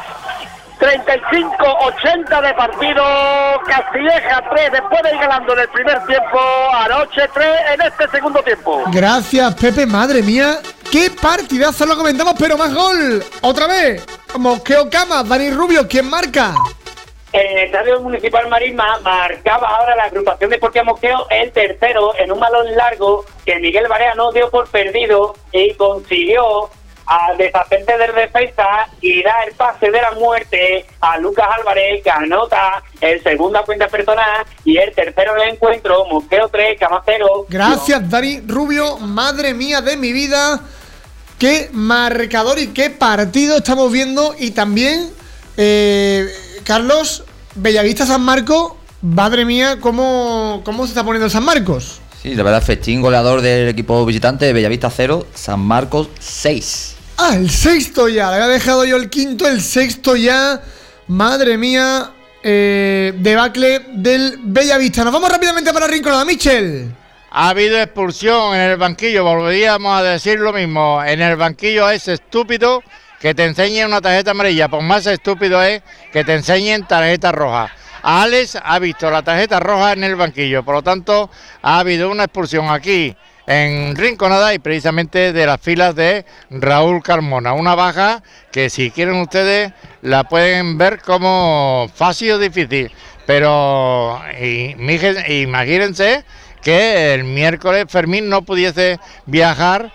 Speaker 1: treinta y cinco ochenta de partido. Castilleja tres, después de ir ganando en el primer tiempo, Aroche tres en este segundo tiempo.
Speaker 2: Gracias, Pepe, madre mía, qué partidazo, lo comentamos, pero más gol, otra vez, Mosqueo Camas. Dani Rubio, ¿quién marca?
Speaker 5: En el Estadio Municipal Marisma marcaba ahora la agrupación Deportiva Mosqueo el tercero en un balón largo que Miguel Barea no dio por perdido y consiguió a deshacerse del defensa y da el pase de la muerte a Lucas Álvarez, que anota el segunda cuenta personal y el tercero del encuentro. Mosqueo tres, Camas cero.
Speaker 2: Gracias, Dani Rubio, madre mía de mi vida, qué marcador y qué partido estamos viendo. Y también eh, Carlos, Bellavista San Marcos, madre mía, cómo, cómo se está poniendo San Marcos.
Speaker 6: Sí, la verdad, festín goleador del equipo visitante, Bellavista cero, San Marcos seis.
Speaker 2: Ah, el sexto ya, le había dejado yo el quinto, el sexto ya, madre mía, eh, debacle del Bellavista. Nos vamos rápidamente para Rinconada, Michel.
Speaker 7: Ha habido expulsión en el banquillo, volveríamos a decir lo mismo. En el banquillo es estúpido que te enseñen una tarjeta amarilla, pues más estúpido es que te enseñen tarjeta roja. Alex ha visto la tarjeta roja en el banquillo, por lo tanto ha habido una expulsión aquí en Rinconada y precisamente de las filas de Raúl Carmona. Una baja que, si quieren ustedes, la pueden ver como fácil o difícil, pero imagínense que el miércoles Fermín no pudiese viajar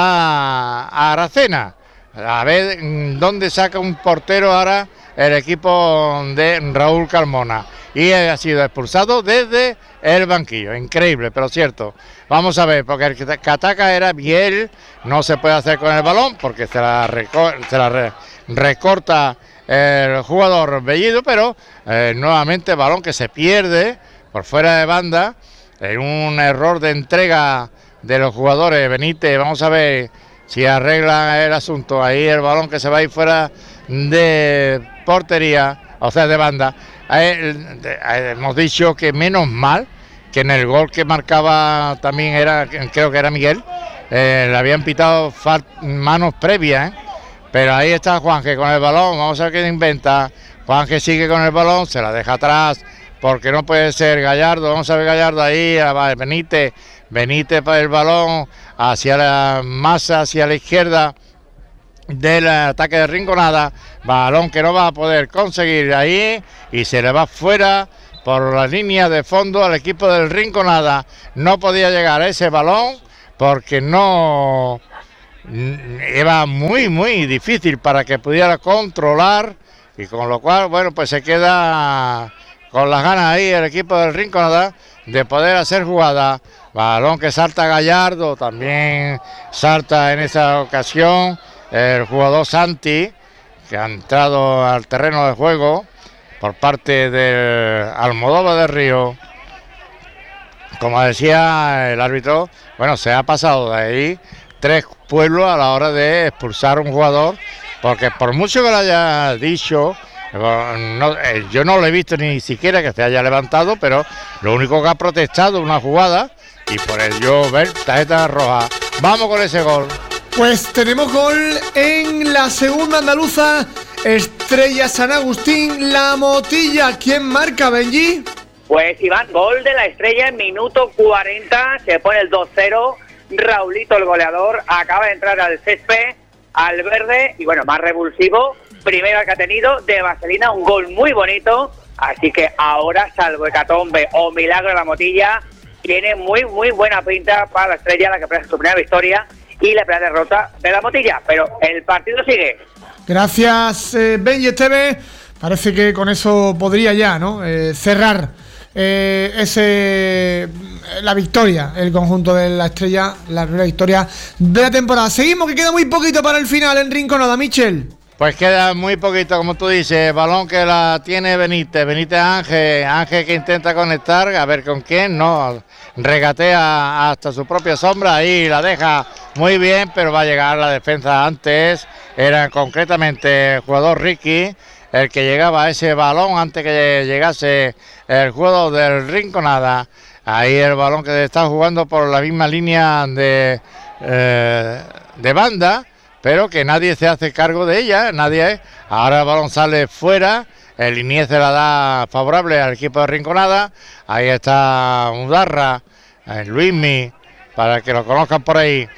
Speaker 7: a, a Aracena. A ver dónde saca un portero ahora el equipo de Raúl Carmona. Y ha sido expulsado desde el banquillo. Increíble, pero cierto. Vamos a ver, porque el que ataca era Miguel. No se puede hacer con el balón porque se la, recor- se la re- recorta el jugador Bellido, pero eh, nuevamente balón que se pierde por fuera de banda. En un error de entrega de los jugadores. Benítez, vamos a ver si arregla el asunto. Ahí el balón que se va a ir fuera de portería, o sea, de banda. Eh, eh, hemos dicho que menos mal que en el gol que marcaba también era, creo que era Miguel, eh, le habían pitado far- manos previas, ¿eh? Pero ahí está Juanje con el balón. Vamos a ver qué inventa. Juanje sigue con el balón, se la deja atrás porque no puede ser Gallardo. Vamos a ver Gallardo ahí, a Benítez, Benítez para el balón hacia la masa, hacia la izquierda. del ataque de Rinconada, balón que no va a poder conseguir ahí y se le va fuera por la línea de fondo al equipo del Rinconada. No podía llegar a ese balón porque no era muy muy difícil para que pudiera controlar, y con lo cual, bueno, pues se queda con las ganas ahí el equipo del Rinconada de poder hacer jugada. Balón que salta Gallardo, también salta en esa ocasión el jugador Santi, que ha entrado al terreno de juego por parte del Almodóvar de Río. Como decía el árbitro, bueno, se ha pasado de ahí tres pueblos a la hora de expulsar a un jugador, porque por mucho que lo haya dicho, no, eh, yo no lo he visto ni siquiera que se haya levantado, pero lo único que ha protestado es una jugada y por ello ver tarjeta roja. Vamos con ese gol.
Speaker 2: Pues tenemos gol en la segunda andaluza, Estrella San Agustín, La Motilla. ¿Quién marca, Benji?
Speaker 4: Pues Iván, gol de la Estrella en minuto cuarenta, se pone el dos cero. Raulito, el goleador, acaba de entrar al césped, al verde, y bueno, más revulsivo, primero que ha tenido de vaselina, un gol muy bonito, así que ahora, salvo hecatombe o milagro de La Motilla, tiene muy muy buena pinta para la Estrella, la que presta su primera victoria y la primera derrota de La Motilla, pero el partido sigue.
Speaker 2: Gracias, eh, Benji Esteve. Parece que con eso podría ya, ¿no? Eh, cerrar eh, ese la victoria, el conjunto de la Estrella, la primera victoria de la temporada. Seguimos, que queda muy poquito para el final en Rinconada, Michel.
Speaker 7: Pues queda muy poquito, como tú dices, balón que la tiene Benítez, Benítez Ángel, Ángel que intenta conectar, a ver con quién, no, regatea hasta su propia sombra, ahí la deja muy bien, pero va a llegar la defensa antes, era concretamente el jugador Ricky el que llegaba a ese balón antes que llegase el juego del Rinconada. Ahí el balón que está jugando por la misma línea de, eh, de banda, pero que nadie se hace cargo de ella, nadie. Ahora el balón sale fuera, el Iniez se la da favorable al equipo de Rinconada. Ahí está Mudarra, eh, Luismi, para que lo conozcan por ahí,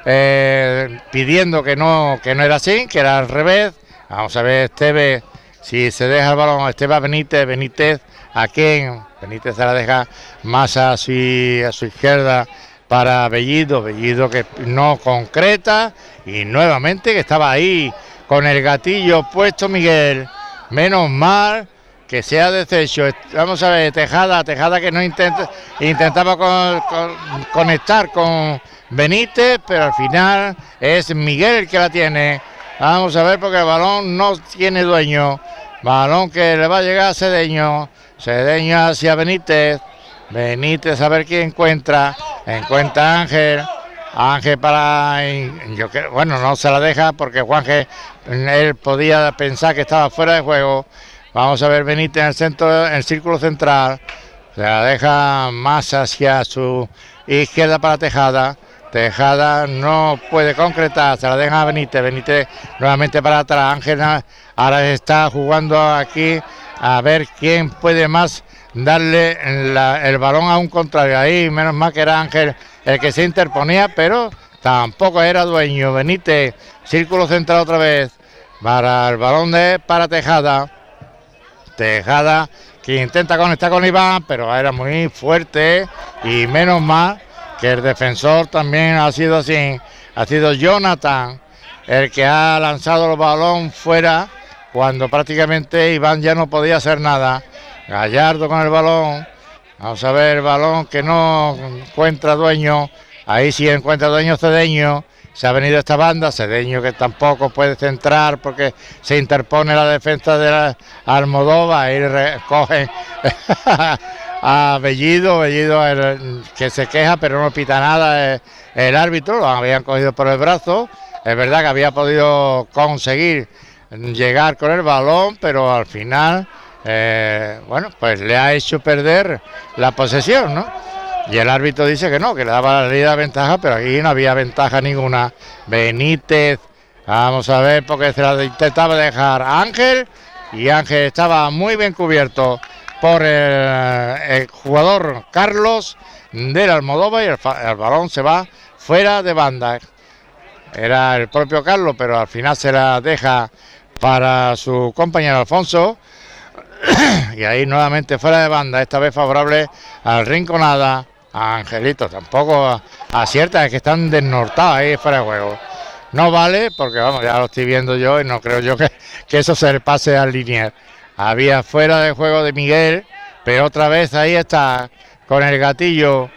Speaker 7: eh, pidiendo que no, que no era así, que era al revés. Vamos a ver Esteve, si se deja el balón, Esteve a Benítez, Benítez a quién, Benítez se la deja más a su, a su izquierda para Bellido, Bellido que no concreta y nuevamente que estaba ahí con el gatillo puesto Miguel, menos mal que se ha deshecho. Vamos a ver, Tejada, Tejada que no intenta, intentaba con, con, conectar con Benítez, pero al final es Miguel el que la tiene. Vamos a ver porque el balón no tiene dueño, balón que le va a llegar a Cedeño, Cedeño hacia Benítez, Benítez a ver quién encuentra, encuentra a Ángel, Ángel para, yo que, bueno, no se la deja porque Juanje, él podía pensar que estaba fuera de juego. Vamos a ver Benítez en el centro, en el círculo central, se la deja más hacia su izquierda para Tejada, Tejada no puede concretar, se la deja a Benítez, Benítez nuevamente para atrás, Ángel ahora está jugando aquí a ver quién puede más darle la, el balón a un contrario. Ahí menos mal que era Ángel el que se interponía, pero tampoco era dueño. Benítez, círculo central otra vez para el balón de para Tejada. Tejada que intenta conectar con Iván, pero era muy fuerte y menos mal que el defensor también ha sido así, ha sido Jonathan el que ha lanzado el balón fuera cuando prácticamente Iván ya no podía hacer nada. Gallardo con el balón, vamos a ver el balón que no encuentra dueño, ahí sí encuentra dueño Cedeño, se ha venido esta banda, Cedeño que tampoco puede centrar porque se interpone la defensa de la Almodóvar, ahí recoge a Bellido, Bellido el, que se queja pero no pita nada el, el árbitro, lo habían cogido por el brazo, es verdad que había podido conseguir llegar con el balón, pero al final, eh, bueno, pues le ha hecho perder la posesión, ¿no? Y el árbitro dice que no, que le daba la liga ventaja, pero aquí no había ventaja ninguna. Benítez, vamos a ver, porque se la intentaba dejar a Ángel, y Ángel estaba muy bien cubierto por el, el jugador Carlos del Almodóvar, y el, el balón se va fuera de banda. era el propio Carlos, pero al final se la deja para su compañero Alfonso. Y ahí nuevamente fuera de banda, esta vez favorable al Rinconada, a Angelito. Tampoco acierta, es que están desnortados ahí fuera de juego. No vale, porque vamos, ya lo estoy viendo yo y no creo yo que, que eso se le pase al Liniers. Había fuera de juego de Miguel, pero otra vez ahí está con el gatillo